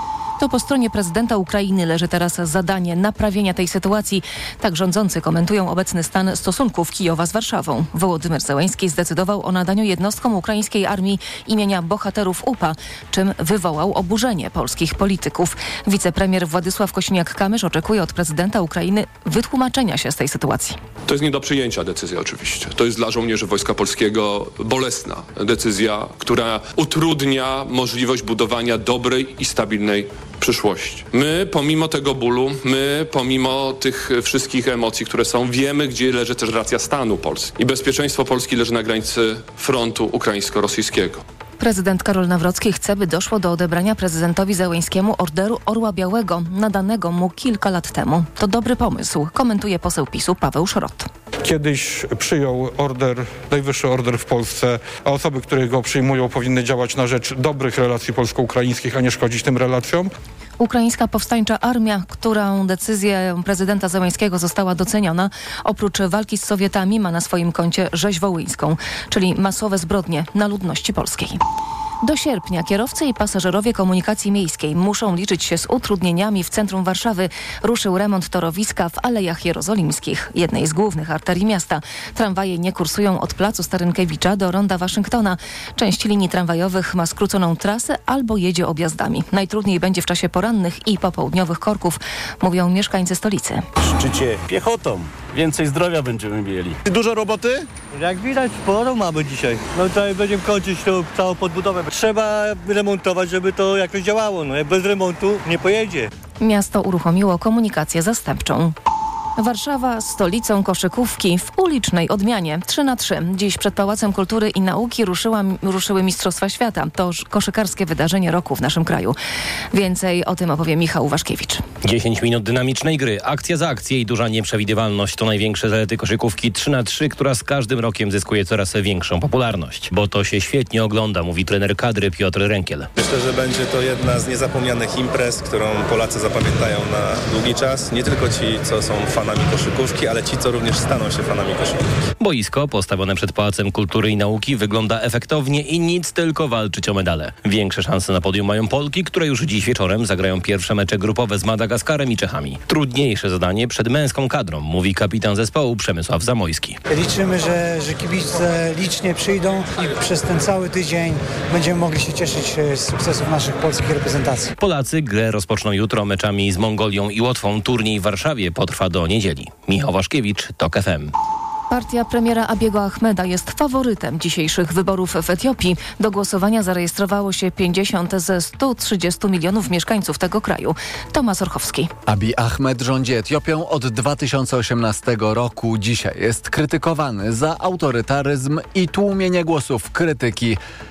To po stronie prezydenta Ukrainy leży teraz zadanie naprawienia tej sytuacji. Tak rządzący komentują obecny stan stosunków Kijowa z Warszawą. Wołodymyr Zełenski zdecydował o nadaniu jednostkom ukraińskiej armii imienia bohaterów U P A, czym wywołał oburzenie polskich polityków. Wicepremier Władysław Kosiniak-Kamysz oczekuje od prezydenta Ukrainy wytłumaczenia się z tej sytuacji. To jest nie do przyjęcia decyzja oczywiście. To jest dla żołnierzy Wojska Polskiego bolesna decyzja, która utrudnia możliwość budowania dobrej i stabilnej przyszłości. My pomimo tego bólu, my pomimo tych wszystkich emocji, które są, wiemy, gdzie leży też racja stanu Polski. I bezpieczeństwo Polski leży na granicy frontu ukraińsko-rosyjskiego. Prezydent Karol Nawrocki chce, by doszło do odebrania prezydentowi Zełenskiemu Orderu Orła Białego, nadanego mu kilka lat temu. To dobry pomysł, komentuje poseł PiSu Paweł Szrot. Kiedyś przyjął order, najwyższy order w Polsce, a osoby, które go przyjmują, powinny działać na rzecz dobrych relacji polsko-ukraińskich, a nie szkodzić tym relacjom. Ukraińska Powstańcza Armia, którą decyzja prezydenta Zełenskiego została doceniona, oprócz walki z Sowietami ma na swoim koncie rzeź wołyńską, czyli masowe zbrodnie na ludności polskiej. Do sierpnia kierowcy i pasażerowie komunikacji miejskiej muszą liczyć się z utrudnieniami. W centrum Warszawy ruszył remont torowiska w Alejach Jerozolimskich, jednej z głównych arterii miasta. Tramwaje nie kursują od placu Starynkiewicza do ronda Waszyngtona. Część linii tramwajowych ma skróconą trasę albo jedzie objazdami. Najtrudniej będzie w czasie porannych i popołudniowych korków, mówią mieszkańcy stolicy. W szczycie piechotą. Więcej zdrowia będziemy mieli. Dużo roboty? Jak widać, sporo mamy dzisiaj. No tutaj będziemy kończyć tą całą podbudowę. Trzeba remontować, żeby to jakoś działało. No, bez remontu nie pojedzie. Miasto uruchomiło komunikację zastępczą. Warszawa stolicą koszykówki w ulicznej odmianie. trzy na trzy. Dziś przed Pałacem Kultury i Nauki ruszyła, ruszyły Mistrzostwa Świata. To koszykarskie wydarzenie roku w naszym kraju. Więcej o tym opowie Michał Waszkiewicz. dziesięć minut dynamicznej gry. Akcja za akcję i duża nieprzewidywalność to największe zalety koszykówki trzy na trzy, która z każdym rokiem zyskuje coraz większą popularność. Bo to się świetnie ogląda, mówi trener kadry Piotr Rękiel. Myślę, że będzie to jedna z niezapomnianych imprez, którą Polacy zapamiętają na długi czas. Nie tylko ci, co są fanami koszykówki, ale ci, co również staną się fanami koszykówki. Boisko postawione przed Pałacem Kultury i Nauki wygląda efektownie i nic, tylko walczyć o medale. Większe szanse na podium mają Polki, które już dziś wieczorem zagrają pierwsze mecze grupowe z Madagaskarem i Czechami. Trudniejsze zadanie przed męską kadrą, mówi kapitan zespołu Przemysław Zamojski. Liczymy, że, że kibice licznie przyjdą i przez ten cały tydzień będziemy mogli się cieszyć z sukcesów naszych polskich reprezentacji. Polacy grę rozpoczną jutro meczami z Mongolią i Łotwą. Turniej w Warszawie potrwa do niedzieli. Michał Waszkiewicz, TOK F M. Partia premiera Abiego Ahmeda jest faworytem dzisiejszych wyborów w Etiopii. Do głosowania zarejestrowało się pięćdziesiąt ze stu trzydziestu milionów mieszkańców tego kraju. Tomasz Orchowski. Abiy Ahmed rządzi Etiopią od dwa tysiące osiemnastego roku. Dzisiaj jest krytykowany za autorytaryzm i tłumienie głosów krytyki.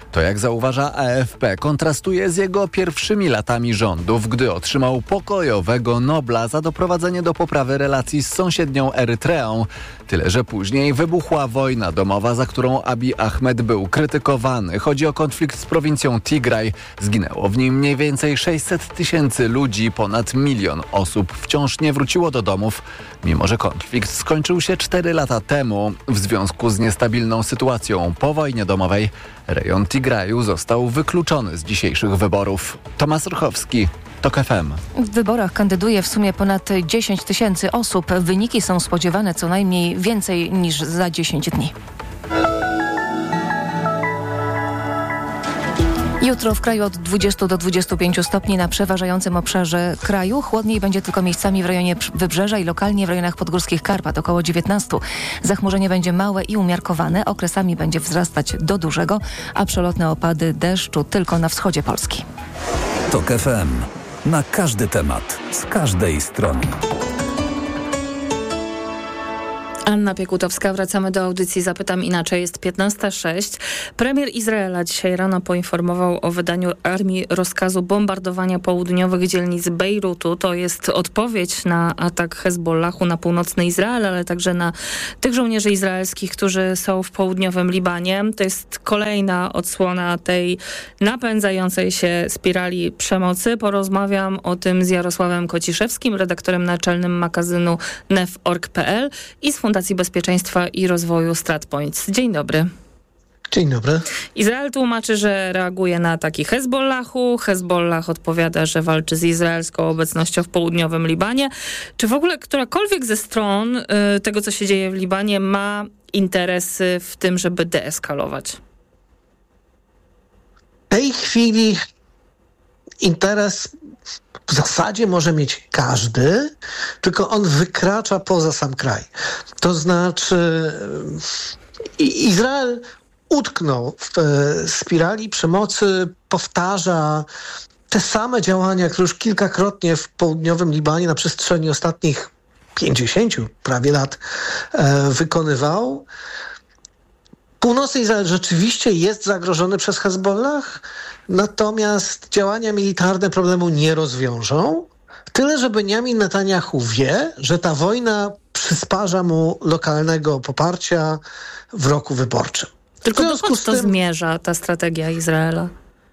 To, jak zauważa A F P, kontrastuje z jego pierwszymi latami rządów, gdy otrzymał pokojowego Nobla za doprowadzenie do poprawy relacji z sąsiednią Erytreą. Tyle, że później wybuchła wojna domowa, za którą Abiy Ahmed był krytykowany. Chodzi o konflikt z prowincją Tigraj. Zginęło w nim mniej więcej sześćset tysięcy ludzi, ponad milion osób wciąż nie wróciło do domów, mimo że konflikt skończył się cztery lata temu. W związku z niestabilną sytuacją po wojnie domowej rejon Tigraju został wykluczony z dzisiejszych wyborów. Tomasz Rychowski, TOK F M. W wyborach kandyduje w sumie ponad dziesięć tysięcy osób. Wyniki są spodziewane co najmniej więcej niż za dziesięć dni. Jutro w kraju od dwudziestu do dwudziestu pięciu stopni na przeważającym obszarze kraju. Chłodniej będzie tylko miejscami w rejonie Wybrzeża i lokalnie w rejonach podgórskich Karpat, około dziewiętnastu. Zachmurzenie będzie małe i umiarkowane, okresami będzie wzrastać do dużego, a przelotne opady deszczu tylko na wschodzie Polski. TOK F M. Na każdy temat, z każdej strony. Anna Piekutowska, wracamy do audycji Zapytam Inaczej. Jest piętnasta sześć. Premier Izraela dzisiaj rano poinformował o wydaniu armii rozkazu bombardowania południowych dzielnic Bejrutu. To jest odpowiedź na atak Hezbollahu na północny Izrael, ale także na tych żołnierzy izraelskich, którzy są w południowym Libanie. To jest kolejna odsłona tej napędzającej się spirali przemocy. Porozmawiam o tym z Jarosławem Kociszewskim, redaktorem naczelnym magazynu nef kropka org kropka pe el i z Fundacji Bezpieczeństwa i Rozwoju StratPoints. Dzień dobry. Dzień dobry. Izrael tłumaczy, że reaguje na ataki Hezbollahu. Hezbollah odpowiada, że walczy z izraelską obecnością w południowym Libanie. Czy w ogóle którakolwiek ze stron y, tego, co się dzieje w Libanie, ma interesy w tym, żeby deeskalować? W tej chwili interes w zasadzie może mieć każdy, tylko on wykracza poza sam kraj. To znaczy Izrael utknął w spirali przemocy, powtarza te same działania, które już kilkakrotnie w południowym Libanie na przestrzeni ostatnich pięćdziesięciu prawie lat e, wykonywał. Północny Izrael rzeczywiście jest zagrożony przez Hezbollah, natomiast działania militarne problemu nie rozwiążą. Tyle, że Benjamin Netanyahu wie, że ta wojna przysparza mu lokalnego poparcia w roku wyborczym. Tylko dokąd to tym zmierza ta strategia Izraela?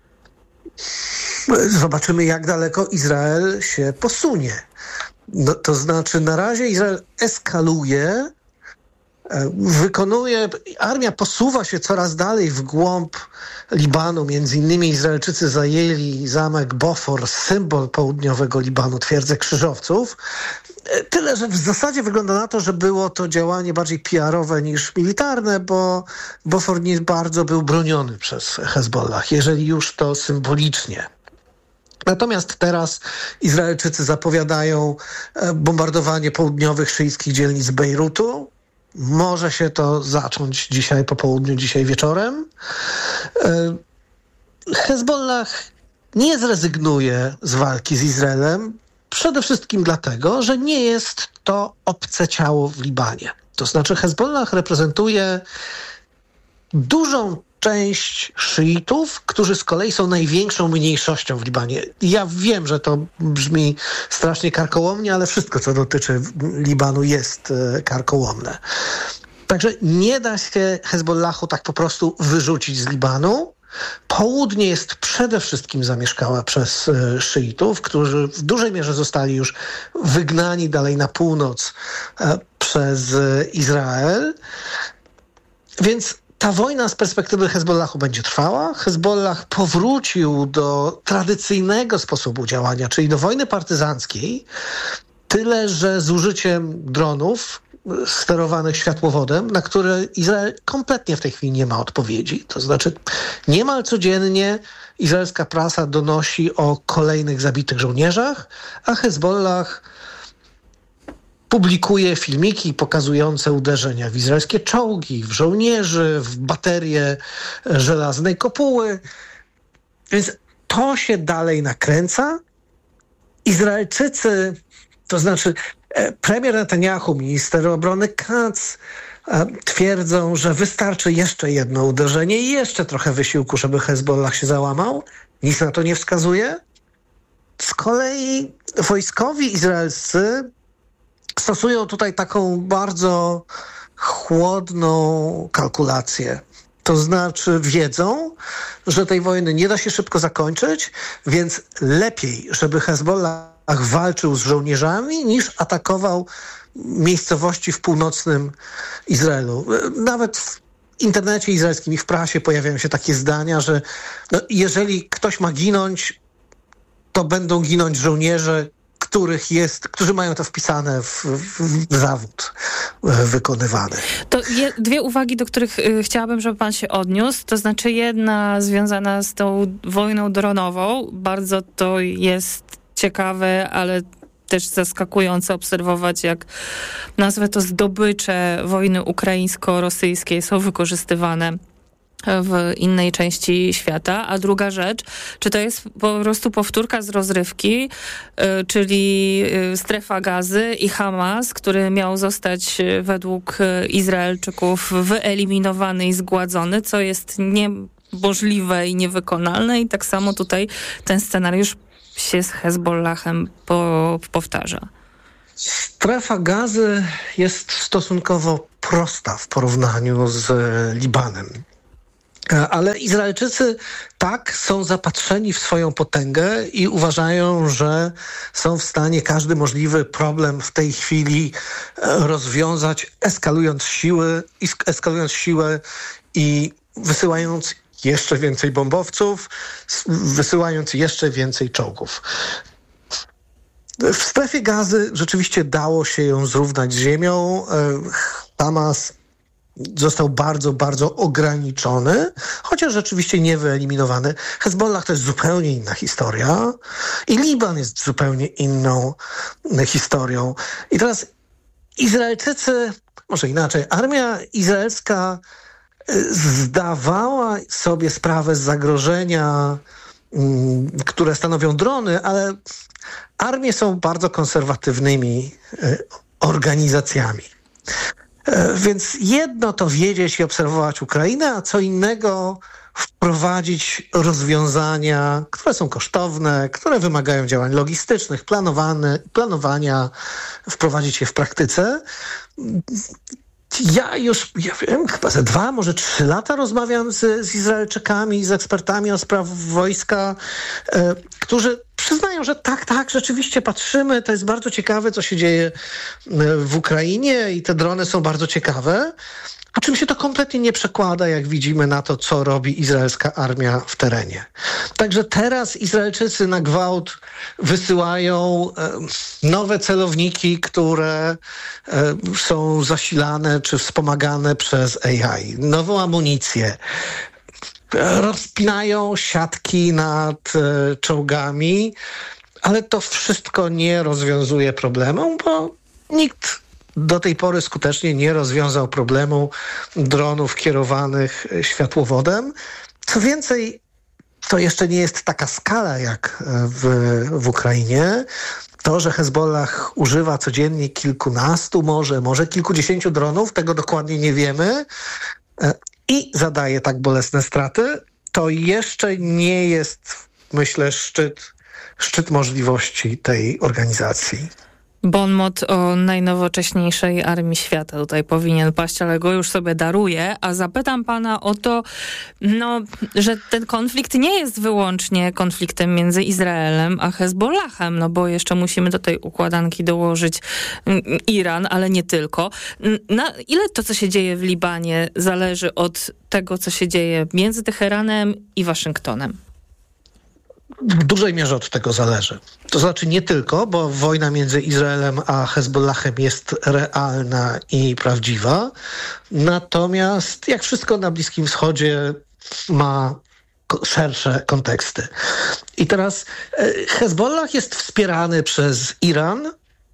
Zobaczymy, jak daleko Izrael się posunie. No, to znaczy, na razie Izrael eskaluje, wykonuje, armia posuwa się coraz dalej w głąb Libanu. Między innymi Izraelczycy zajęli zamek Bofor, symbol południowego Libanu, twierdzę krzyżowców. Tyle, że w zasadzie wygląda na to, że było to działanie bardziej P R-owe niż militarne, bo Bofor nie bardzo był broniony przez Hezbollah, jeżeli już to symbolicznie. Natomiast teraz Izraelczycy zapowiadają bombardowanie południowych szyickich dzielnic Bejrutu. Może się to zacząć dzisiaj po południu, dzisiaj wieczorem. Hezbollah nie zrezygnuje z walki z Izraelem, przede wszystkim dlatego, że nie jest to obce ciało w Libanie. To znaczy Hezbollah reprezentuje dużą część szyitów, którzy z kolei są największą mniejszością w Libanie. Ja wiem, że to brzmi strasznie karkołomnie, ale wszystko, co dotyczy Libanu, jest e, karkołomne. Także nie da się Hezbollahu tak po prostu wyrzucić z Libanu. Południe jest przede wszystkim zamieszkała przez e, szyitów, którzy w dużej mierze zostali już wygnani dalej na północ e, przez e, Izrael. Więc ta wojna z perspektywy Hezbollahu będzie trwała. Hezbollah powrócił do tradycyjnego sposobu działania, czyli do wojny partyzanckiej, tyle że z użyciem dronów sterowanych światłowodem, na które Izrael kompletnie w tej chwili nie ma odpowiedzi. To znaczy niemal codziennie izraelska prasa donosi o kolejnych zabitych żołnierzach, a Hezbollah publikuje filmiki pokazujące uderzenia w izraelskie czołgi, w żołnierzy, w baterie żelaznej kopuły. Więc to się dalej nakręca. Izraelczycy, to znaczy premier Netanyahu, minister obrony Katz, twierdzą, że wystarczy jeszcze jedno uderzenie i jeszcze trochę wysiłku, żeby Hezbollah się załamał. Nic na to nie wskazuje. Z kolei wojskowi izraelscy stosują tutaj taką bardzo chłodną kalkulację. To znaczy wiedzą, że tej wojny nie da się szybko zakończyć, więc lepiej, żeby Hezbollah walczył z żołnierzami, niż atakował miejscowości w północnym Izraelu. Nawet w internecie izraelskim i w prasie pojawiają się takie zdania, że no, jeżeli ktoś ma ginąć, to będą ginąć żołnierze, których jest, którzy mają to wpisane w, w, w zawód wykonywany. To je, dwie uwagi, do których y, chciałabym, żeby pan się odniósł. To znaczy jedna związana z tą wojną dronową. Bardzo to jest ciekawe, ale też zaskakujące obserwować, jak nazwę to zdobycze wojny ukraińsko-rosyjskiej są wykorzystywane w innej części świata. A druga rzecz, czy to jest po prostu powtórka z rozrywki, y, czyli y, strefa Gazy i Hamas, który miał zostać y, według y, Izraelczyków wyeliminowany i zgładzony, co jest niemożliwe i niewykonalne, i tak samo tutaj ten scenariusz się z Hezbollahem po, powtarza. Strefa Gazy jest stosunkowo prosta w porównaniu z Libanem. Ale Izraelczycy tak są zapatrzeni w swoją potęgę i uważają, że są w stanie każdy możliwy problem w tej chwili rozwiązać, eskalując siły, eskalując siłę i wysyłając jeszcze więcej bombowców, wysyłając jeszcze więcej czołgów. W strefie Gazy rzeczywiście dało się ją zrównać z ziemią. Hamas został bardzo, bardzo ograniczony, chociaż rzeczywiście nie wyeliminowany. Hezbollah to jest zupełnie inna historia i Liban jest zupełnie inną historią. I teraz Izraelczycy, może inaczej, armia izraelska zdawała sobie sprawę z zagrożenia, które stanowią drony, ale armie są bardzo konserwatywnymi organizacjami. Więc jedno to wiedzieć i obserwować Ukrainę, a co innego wprowadzić rozwiązania, które są kosztowne, które wymagają działań logistycznych, planowane, planowania, wprowadzić je w praktyce. Ja już, ja wiem, chyba ze dwa, może trzy lata rozmawiam z, z Izraelczykami, z ekspertami o spraw wojska, e, którzy przyznają, że tak, tak, rzeczywiście patrzymy, to jest bardzo ciekawe, co się dzieje w Ukrainie i te drony są bardzo ciekawe, a czym się to kompletnie nie przekłada, jak widzimy, na to, co robi izraelska armia w terenie. Także teraz Izraelczycy na gwałt wysyłają e, nowe celowniki, które e, są zasilane czy wspomagane przez A I, nową amunicję. Rozpinają siatki nad e, czołgami, ale to wszystko nie rozwiązuje problemu, bo nikt do tej pory skutecznie nie rozwiązał problemu dronów kierowanych światłowodem. Co więcej, to jeszcze nie jest taka skala jak w, w Ukrainie. To, że Hezbollah używa codziennie kilkunastu, może, może kilkudziesięciu dronów, tego dokładnie nie wiemy, i zadaje tak bolesne straty, to jeszcze nie jest, myślę, szczyt, szczyt możliwości tej organizacji. Bon mot o najnowocześniejszej armii świata tutaj powinien paść, ale go już sobie daruję. A zapytam pana o to, no, że ten konflikt nie jest wyłącznie konfliktem między Izraelem a Hezbollahem, no bo jeszcze musimy do tej układanki dołożyć Iran, ale nie tylko. Na ile to, co się dzieje w Libanie, zależy od tego, co się dzieje między Teheranem i Waszyngtonem? W dużej mierze od tego zależy. To znaczy nie tylko, bo wojna między Izraelem a Hezbollahem jest realna i prawdziwa. Natomiast jak wszystko na Bliskim Wschodzie ma szersze konteksty. I teraz Hezbollah jest wspierany przez Iran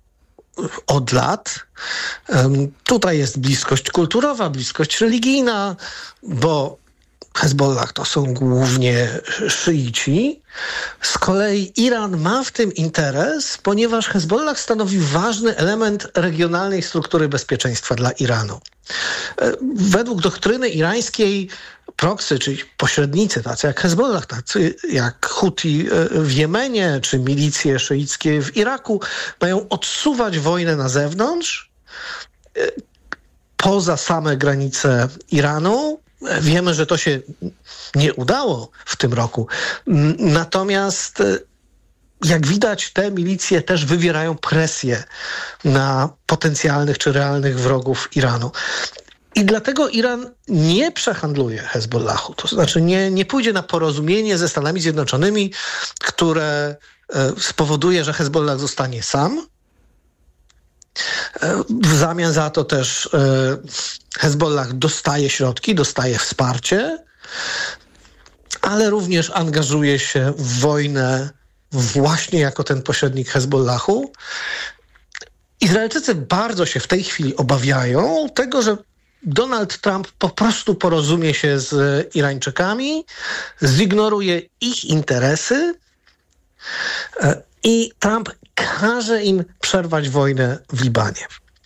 od lat. Tutaj jest bliskość kulturowa, bliskość religijna, bo Hezbollah to są głównie szyici. Z kolei Iran ma w tym interes, ponieważ Hezbollah stanowi ważny element regionalnej struktury bezpieczeństwa dla Iranu. Według doktryny irańskiej proksy, czyli pośrednicy, tacy jak Hezbollah, tacy jak Huti w Jemenie, czy milicje szyickie w Iraku, mają odsuwać wojnę na zewnątrz, poza same granice Iranu. Wiemy, że to się nie udało w tym roku. Natomiast jak widać, te milicje też wywierają presję na potencjalnych czy realnych wrogów Iranu. I dlatego Iran nie przehandluje Hezbollahu. To znaczy nie, nie pójdzie na porozumienie ze Stanami Zjednoczonymi, które spowoduje, że Hezbollah zostanie sam. W zamian za to też Hezbollah dostaje środki, dostaje wsparcie, ale również angażuje się w wojnę właśnie jako ten pośrednik Hezbollahu. Izraelczycy bardzo się w tej chwili obawiają tego, że Donald Trump po prostu porozumie się z Irańczykami, zignoruje ich interesy i Trump każe im przerwać wojnę w Libanie.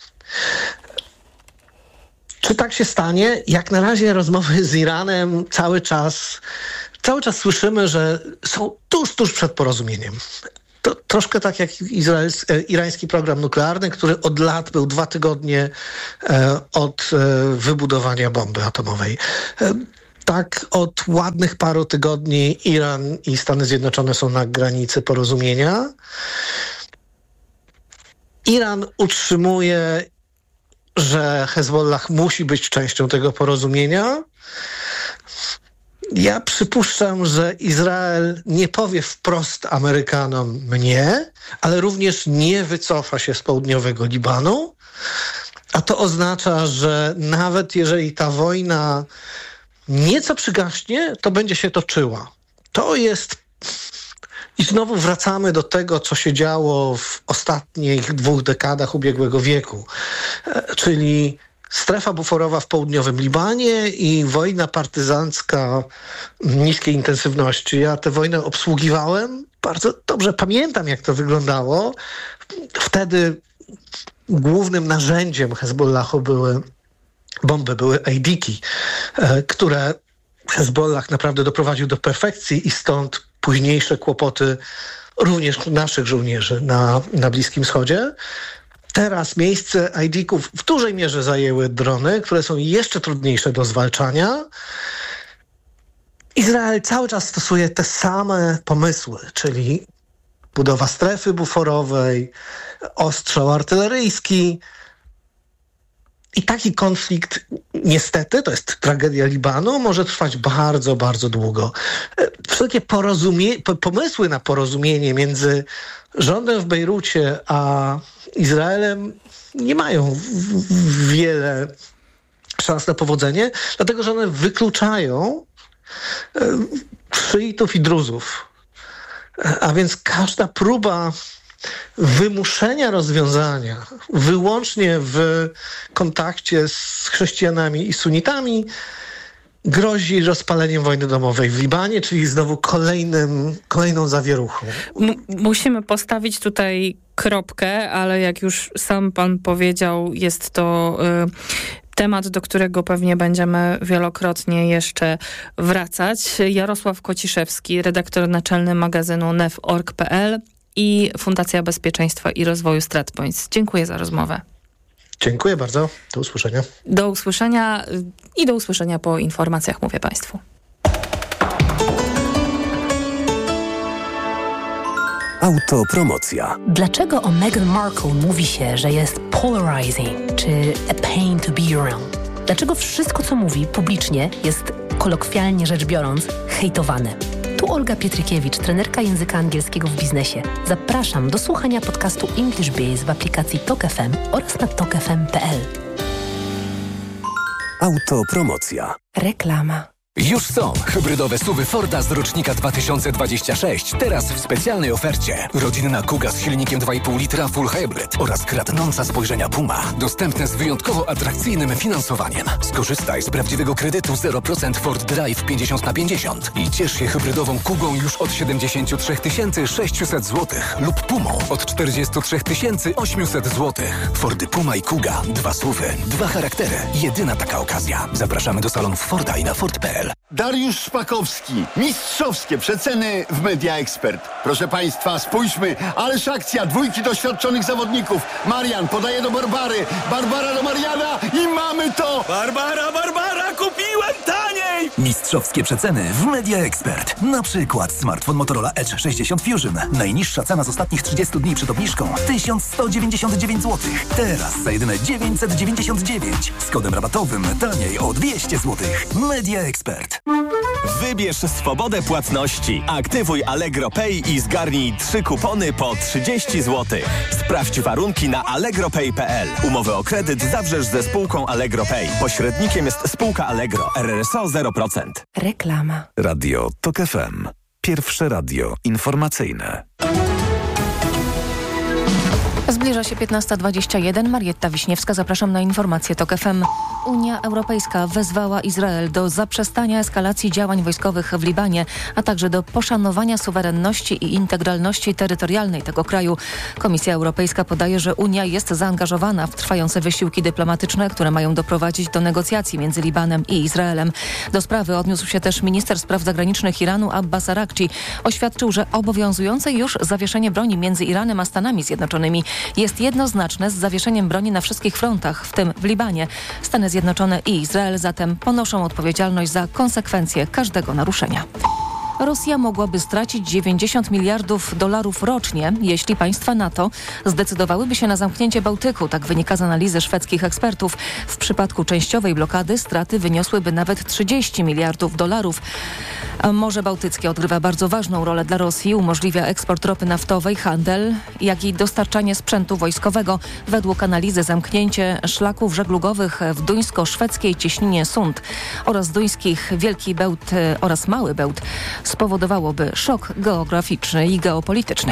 Czy tak się stanie? Jak na razie rozmowy z Iranem cały czas, cały czas słyszymy, że są tuż, tuż przed porozumieniem. To troszkę tak jak izraels, irański program nuklearny, który od lat był dwa tygodnie e, od e, wybudowania bomby atomowej. E, tak od ładnych paru tygodni Iran i Stany Zjednoczone są na granicy porozumienia. Iran utrzymuje, że Hezbollah musi być częścią tego porozumienia. Ja przypuszczam, że Izrael nie powie wprost Amerykanom mnie, ale również nie wycofa się z południowego Libanu. A to oznacza, że nawet jeżeli ta wojna nieco przygaśnie, to będzie się toczyła. To jest... I znowu wracamy do tego, co się działo w ostatnich dwóch dekadach ubiegłego wieku. Czyli strefa buforowa w południowym Libanie i wojna partyzancka niskiej intensywności. Ja tę wojnę obsługiwałem. Bardzo dobrze pamiętam, jak to wyglądało. Wtedy głównym narzędziem Hezbollahu były bomby, były ejdiki, które Hezbollah naprawdę doprowadził do perfekcji i stąd późniejsze kłopoty również naszych żołnierzy na, na Bliskim Wschodzie. Teraz miejsce ajdików w dużej mierze zajęły drony, które są jeszcze trudniejsze do zwalczania. Izrael cały czas stosuje te same pomysły, czyli budowa strefy buforowej, ostrzał artyleryjski. I taki konflikt, niestety, to jest tragedia Libanu, może trwać bardzo, bardzo długo. Wszelkie porozumie- pomysły na porozumienie między rządem w Bejrucie a Izraelem nie mają w- w- wiele szans na powodzenie, dlatego że one wykluczają szyitów i druzów. A więc każda próba wymuszenia rozwiązania wyłącznie w kontakcie z chrześcijanami i sunnitami grozi rozpaleniem wojny domowej w Libanie, czyli znowu kolejnym, kolejną zawieruchą. M- musimy postawić tutaj kropkę, ale jak już sam pan powiedział, jest to y, temat, do którego pewnie będziemy wielokrotnie jeszcze wracać. Jarosław Kociszewski, redaktor naczelny magazynu N E F kropka org kropka p l i Fundacja Bezpieczeństwa i Rozwoju StratPoints. Dziękuję za rozmowę. Dziękuję bardzo. Do usłyszenia. Do usłyszenia i do usłyszenia po informacjach, mówię Państwu. Autopromocja. Dlaczego o Meghan Markle mówi się, że jest polarizing, czy a pain to be around? Dlaczego wszystko, co mówi publicznie, jest kolokwialnie rzecz biorąc hejtowane? Tu Olga Pietrykiewicz, trenerka języka angielskiego w biznesie. Zapraszam do słuchania podcastu English Biz w aplikacji Tok F M oraz na tok f m kropka p l. Autopromocja. Reklama. Już są hybrydowe suwy Forda z rocznika dwa tysiące dwudziestego szóstego, teraz w specjalnej ofercie. Rodzinna Kuga z silnikiem dwa i pół litra Full Hybrid oraz kradnąca spojrzenia Puma. Dostępne z wyjątkowo atrakcyjnym finansowaniem. Skorzystaj z prawdziwego kredytu zero procent Ford Drive pięćdziesiąt na pięćdziesiąt i ciesz się hybrydową Kugą już od siedemdziesiąt trzy tysiące sześćset złotych lub Pumą od czterdzieści trzy tysiące osiemset złotych. Fordy Puma i Kuga. Dwa suwy, dwa charaktery. Jedyna taka okazja. Zapraszamy do salonów Forda i na Ford kropka p l. Dariusz Szpakowski. Mistrzowskie przeceny w Media Expert. Proszę Państwa, spójrzmy. Ależ akcja. Dwójki doświadczonych zawodników. Marian podaje do Barbary. Barbara do Mariana i mamy to! Barbara, Barbara, kupiłem taniej! Mistrzowskie przeceny w Media Expert. Na przykład smartfon Motorola Edge sześćdziesiąt Fusion. Najniższa cena z ostatnich trzydziestu dni przed obniżką tysiąc sto dziewięćdziesiąt dziewięć złotych. Teraz za jedyne dziewięćset dziewięćdziesiąt dziewięć. Z kodem rabatowym taniej o dwieście złotych. Media Expert. Wybierz swobodę płatności. Aktywuj Allegro Pay i zgarnij trzy kupony po trzydzieści złotych. Sprawdź warunki na allegro pay kropka p l. Umowę o kredyt zawrzesz ze spółką Allegro Pay. Pośrednikiem jest spółka Allegro. R R S O zero procent. Reklama. Radio TOK F M. Pierwsze radio informacyjne. Zbliża się piętnasta dwadzieścia jeden. Marietta Wiśniewska, zapraszam na informacje TOK F M. Unia Europejska wezwała Izrael do zaprzestania eskalacji działań wojskowych w Libanie, a także do poszanowania suwerenności i integralności terytorialnej tego kraju. Komisja Europejska podaje, że Unia jest zaangażowana w trwające wysiłki dyplomatyczne, które mają doprowadzić do negocjacji między Libanem i Izraelem. Do sprawy odniósł się też minister spraw zagranicznych Iranu Abbas Araghchi. Oświadczył, że obowiązujące już zawieszenie broni między Iranem a Stanami Zjednoczonymi jest jednoznaczne z zawieszeniem broni na wszystkich frontach, w tym w Libanie. Stany Zjednoczone i Izrael zatem ponoszą odpowiedzialność za konsekwencje każdego naruszenia. Rosja mogłaby stracić dziewięćdziesiąt miliardów dolarów rocznie, jeśli państwa NATO zdecydowałyby się na zamknięcie Bałtyku. Tak wynika z analizy szwedzkich ekspertów. W przypadku częściowej blokady straty wyniosłyby nawet trzydzieści miliardów dolarów. Morze Bałtyckie odgrywa bardzo ważną rolę dla Rosji. Umożliwia eksport ropy naftowej, handel, jak i dostarczanie sprzętu wojskowego. Według analizy zamknięcie szlaków żeglugowych w duńsko-szwedzkiej cieśninie Sund oraz duńskich Wielki Bełt oraz Mały Bełt spowodowałoby szok geograficzny i geopolityczny.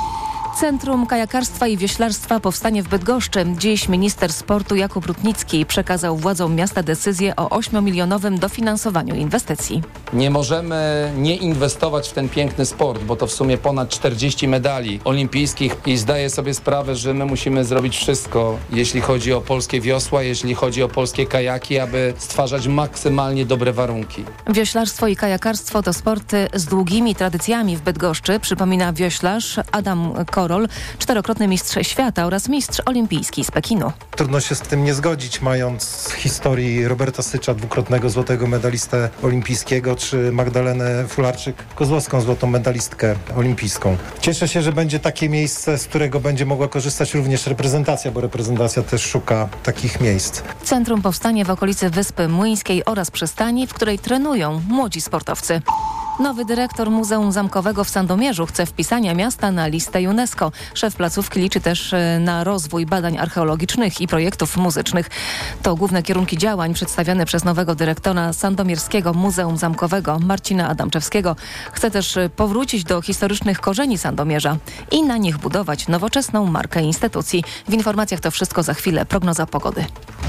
Centrum Kajakarstwa i Wioślarstwa powstanie w Bydgoszczy. Dziś minister sportu Jakub Rutnicki przekazał władzom miasta decyzję o ośmiomilionowym dofinansowaniu inwestycji. Nie możemy nie inwestować w ten piękny sport, bo to w sumie ponad czterdzieści medali olimpijskich i zdaję sobie sprawę, że my musimy zrobić wszystko, jeśli chodzi o polskie wiosła, jeśli chodzi o polskie kajaki, aby stwarzać maksymalnie dobre warunki. Wioślarstwo i kajakarstwo to sporty z długimi tradycjami w Bydgoszczy, przypomina wioślarz Adam Korol, czterokrotny mistrz świata oraz mistrz olimpijski z Pekinu. Trudno się z tym nie zgodzić, mając w historii Roberta Sycza, dwukrotnego złotego medalistę olimpijskiego, czy Magdalenę Fularczyk-Kozłowską, złotą medalistkę olimpijską. Cieszę się, że będzie takie miejsce, z którego będzie mogła korzystać również reprezentacja, bo reprezentacja też szuka takich miejsc. Centrum powstanie w okolicy Wyspy Młyńskiej oraz przystani, w której trenują młodzi sportowcy. Nowy dyrektor Muzeum Zamkowego w Sandomierzu chce wpisania miasta na listę UNESCO. Szef placówki liczy też na rozwój badań archeologicznych i projektów muzycznych. To główne kierunki działań przedstawione przez nowego dyrektora Sandomierskiego Muzeum Zamkowego Marcina Adamczewskiego. Chce też powrócić do historycznych korzeni Sandomierza i na nich budować nowoczesną markę instytucji. W informacjach to wszystko, za chwilę prognoza pogody.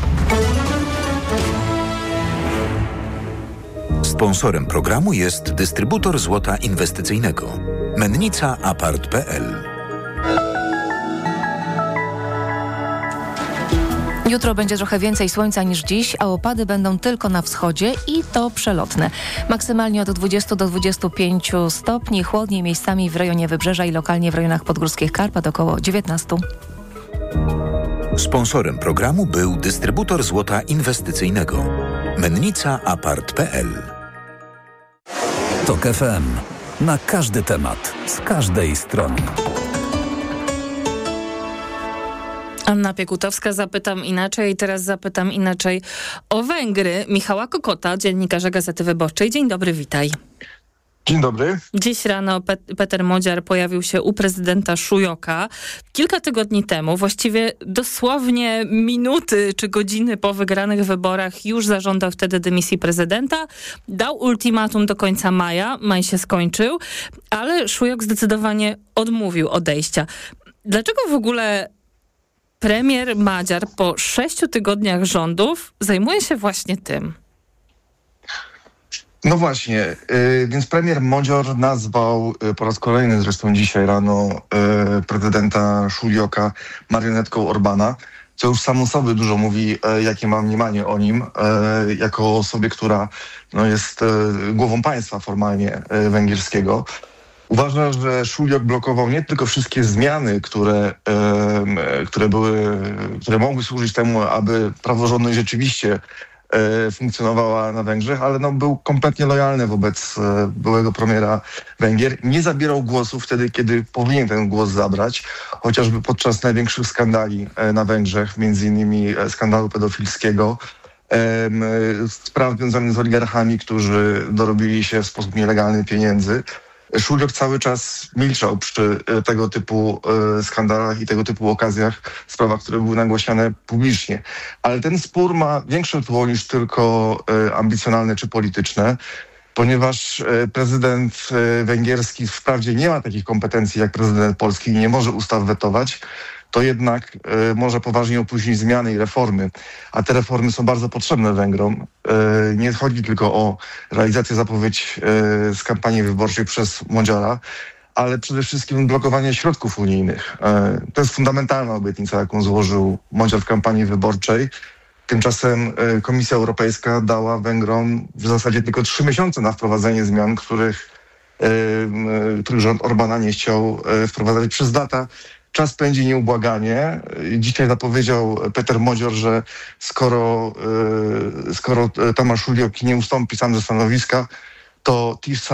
Sponsorem programu jest dystrybutor złota inwestycyjnego Mennica Apart kropka p l. Jutro będzie trochę więcej słońca niż dziś, a opady będą tylko na wschodzie i to przelotne. Maksymalnie od dwudziestu do dwudziestu pięciu stopni, chłodniej miejscami w rejonie Wybrzeża i lokalnie w rejonach podgórskich Karpat około dziewiętnastu. Sponsorem programu był dystrybutor złota inwestycyjnego Mennica Apart kropka p l. TOK F M. Na każdy temat, z każdej strony. Anna Piekutowska, zapytam inaczej. Teraz zapytam inaczej o Węgry. Michała Kokota, dziennikarza Gazety Wyborczej. Dzień dobry, witaj. Dzień dobry. Dziś rano Pet- Peter Modziar pojawił się u prezydenta Szujoka. Kilka tygodni temu, właściwie dosłownie minuty czy godziny po wygranych wyborach, już zażądał wtedy dymisji prezydenta. Dał ultimatum do końca maja. Maj się skończył, ale Szujok zdecydowanie odmówił odejścia. Dlaczego w ogóle premier Madziar po sześciu tygodniach rządów zajmuje się właśnie tym? No właśnie, yy, więc premier Modzior nazwał yy, po raz kolejny zresztą dzisiaj rano yy, prezydenta Szujoka marionetką Orbana, co już samo sobie dużo mówi, yy, jakie ma mniemanie o nim, yy, jako osobie, która no, jest yy, głową państwa formalnie yy, węgierskiego. Uważa, że Szuliok blokował nie tylko wszystkie zmiany, które, yy, które, były, które mogły służyć temu, aby praworządność rzeczywiście funkcjonowała na Węgrzech, ale no, był kompletnie lojalny wobec byłego premiera Węgier. Nie zabierał głosu wtedy, kiedy powinien ten głos zabrać, chociażby podczas największych skandali na Węgrzech, między innymi skandalu pedofilskiego, spraw związanych z oligarchami, którzy dorobili się w sposób nielegalny pieniędzy. Szuliok cały czas milczał przy tego typu e, skandalach i tego typu okazjach, sprawach, które były nagłaśniane publicznie. Ale ten spór ma większe tło niż tylko e, ambicjonalne czy polityczne, ponieważ e, prezydent e, węgierski wprawdzie nie ma takich kompetencji jak prezydent polski i nie może ustaw wetować, to jednak y, może poważnie opóźnić zmiany i reformy. A te reformy są bardzo potrzebne Węgrom. Y, nie chodzi tylko o realizację zapowiedzi y, z kampanii wyborczej przez Modziara, ale przede wszystkim blokowanie środków unijnych. Y, to jest fundamentalna obietnica, jaką złożył Modziar w kampanii wyborczej. Tymczasem y, Komisja Europejska dała Węgrom w zasadzie tylko trzy miesiące na wprowadzenie zmian, których, y, y, których rząd Orbana nie chciał y, wprowadzać przez lata. Czas pędzi nieubłaganie. Dzisiaj zapowiedział Peter Modzior, że skoro, skoro Tomasz Szuliok nie ustąpi sam ze stanowiska, to Tirsa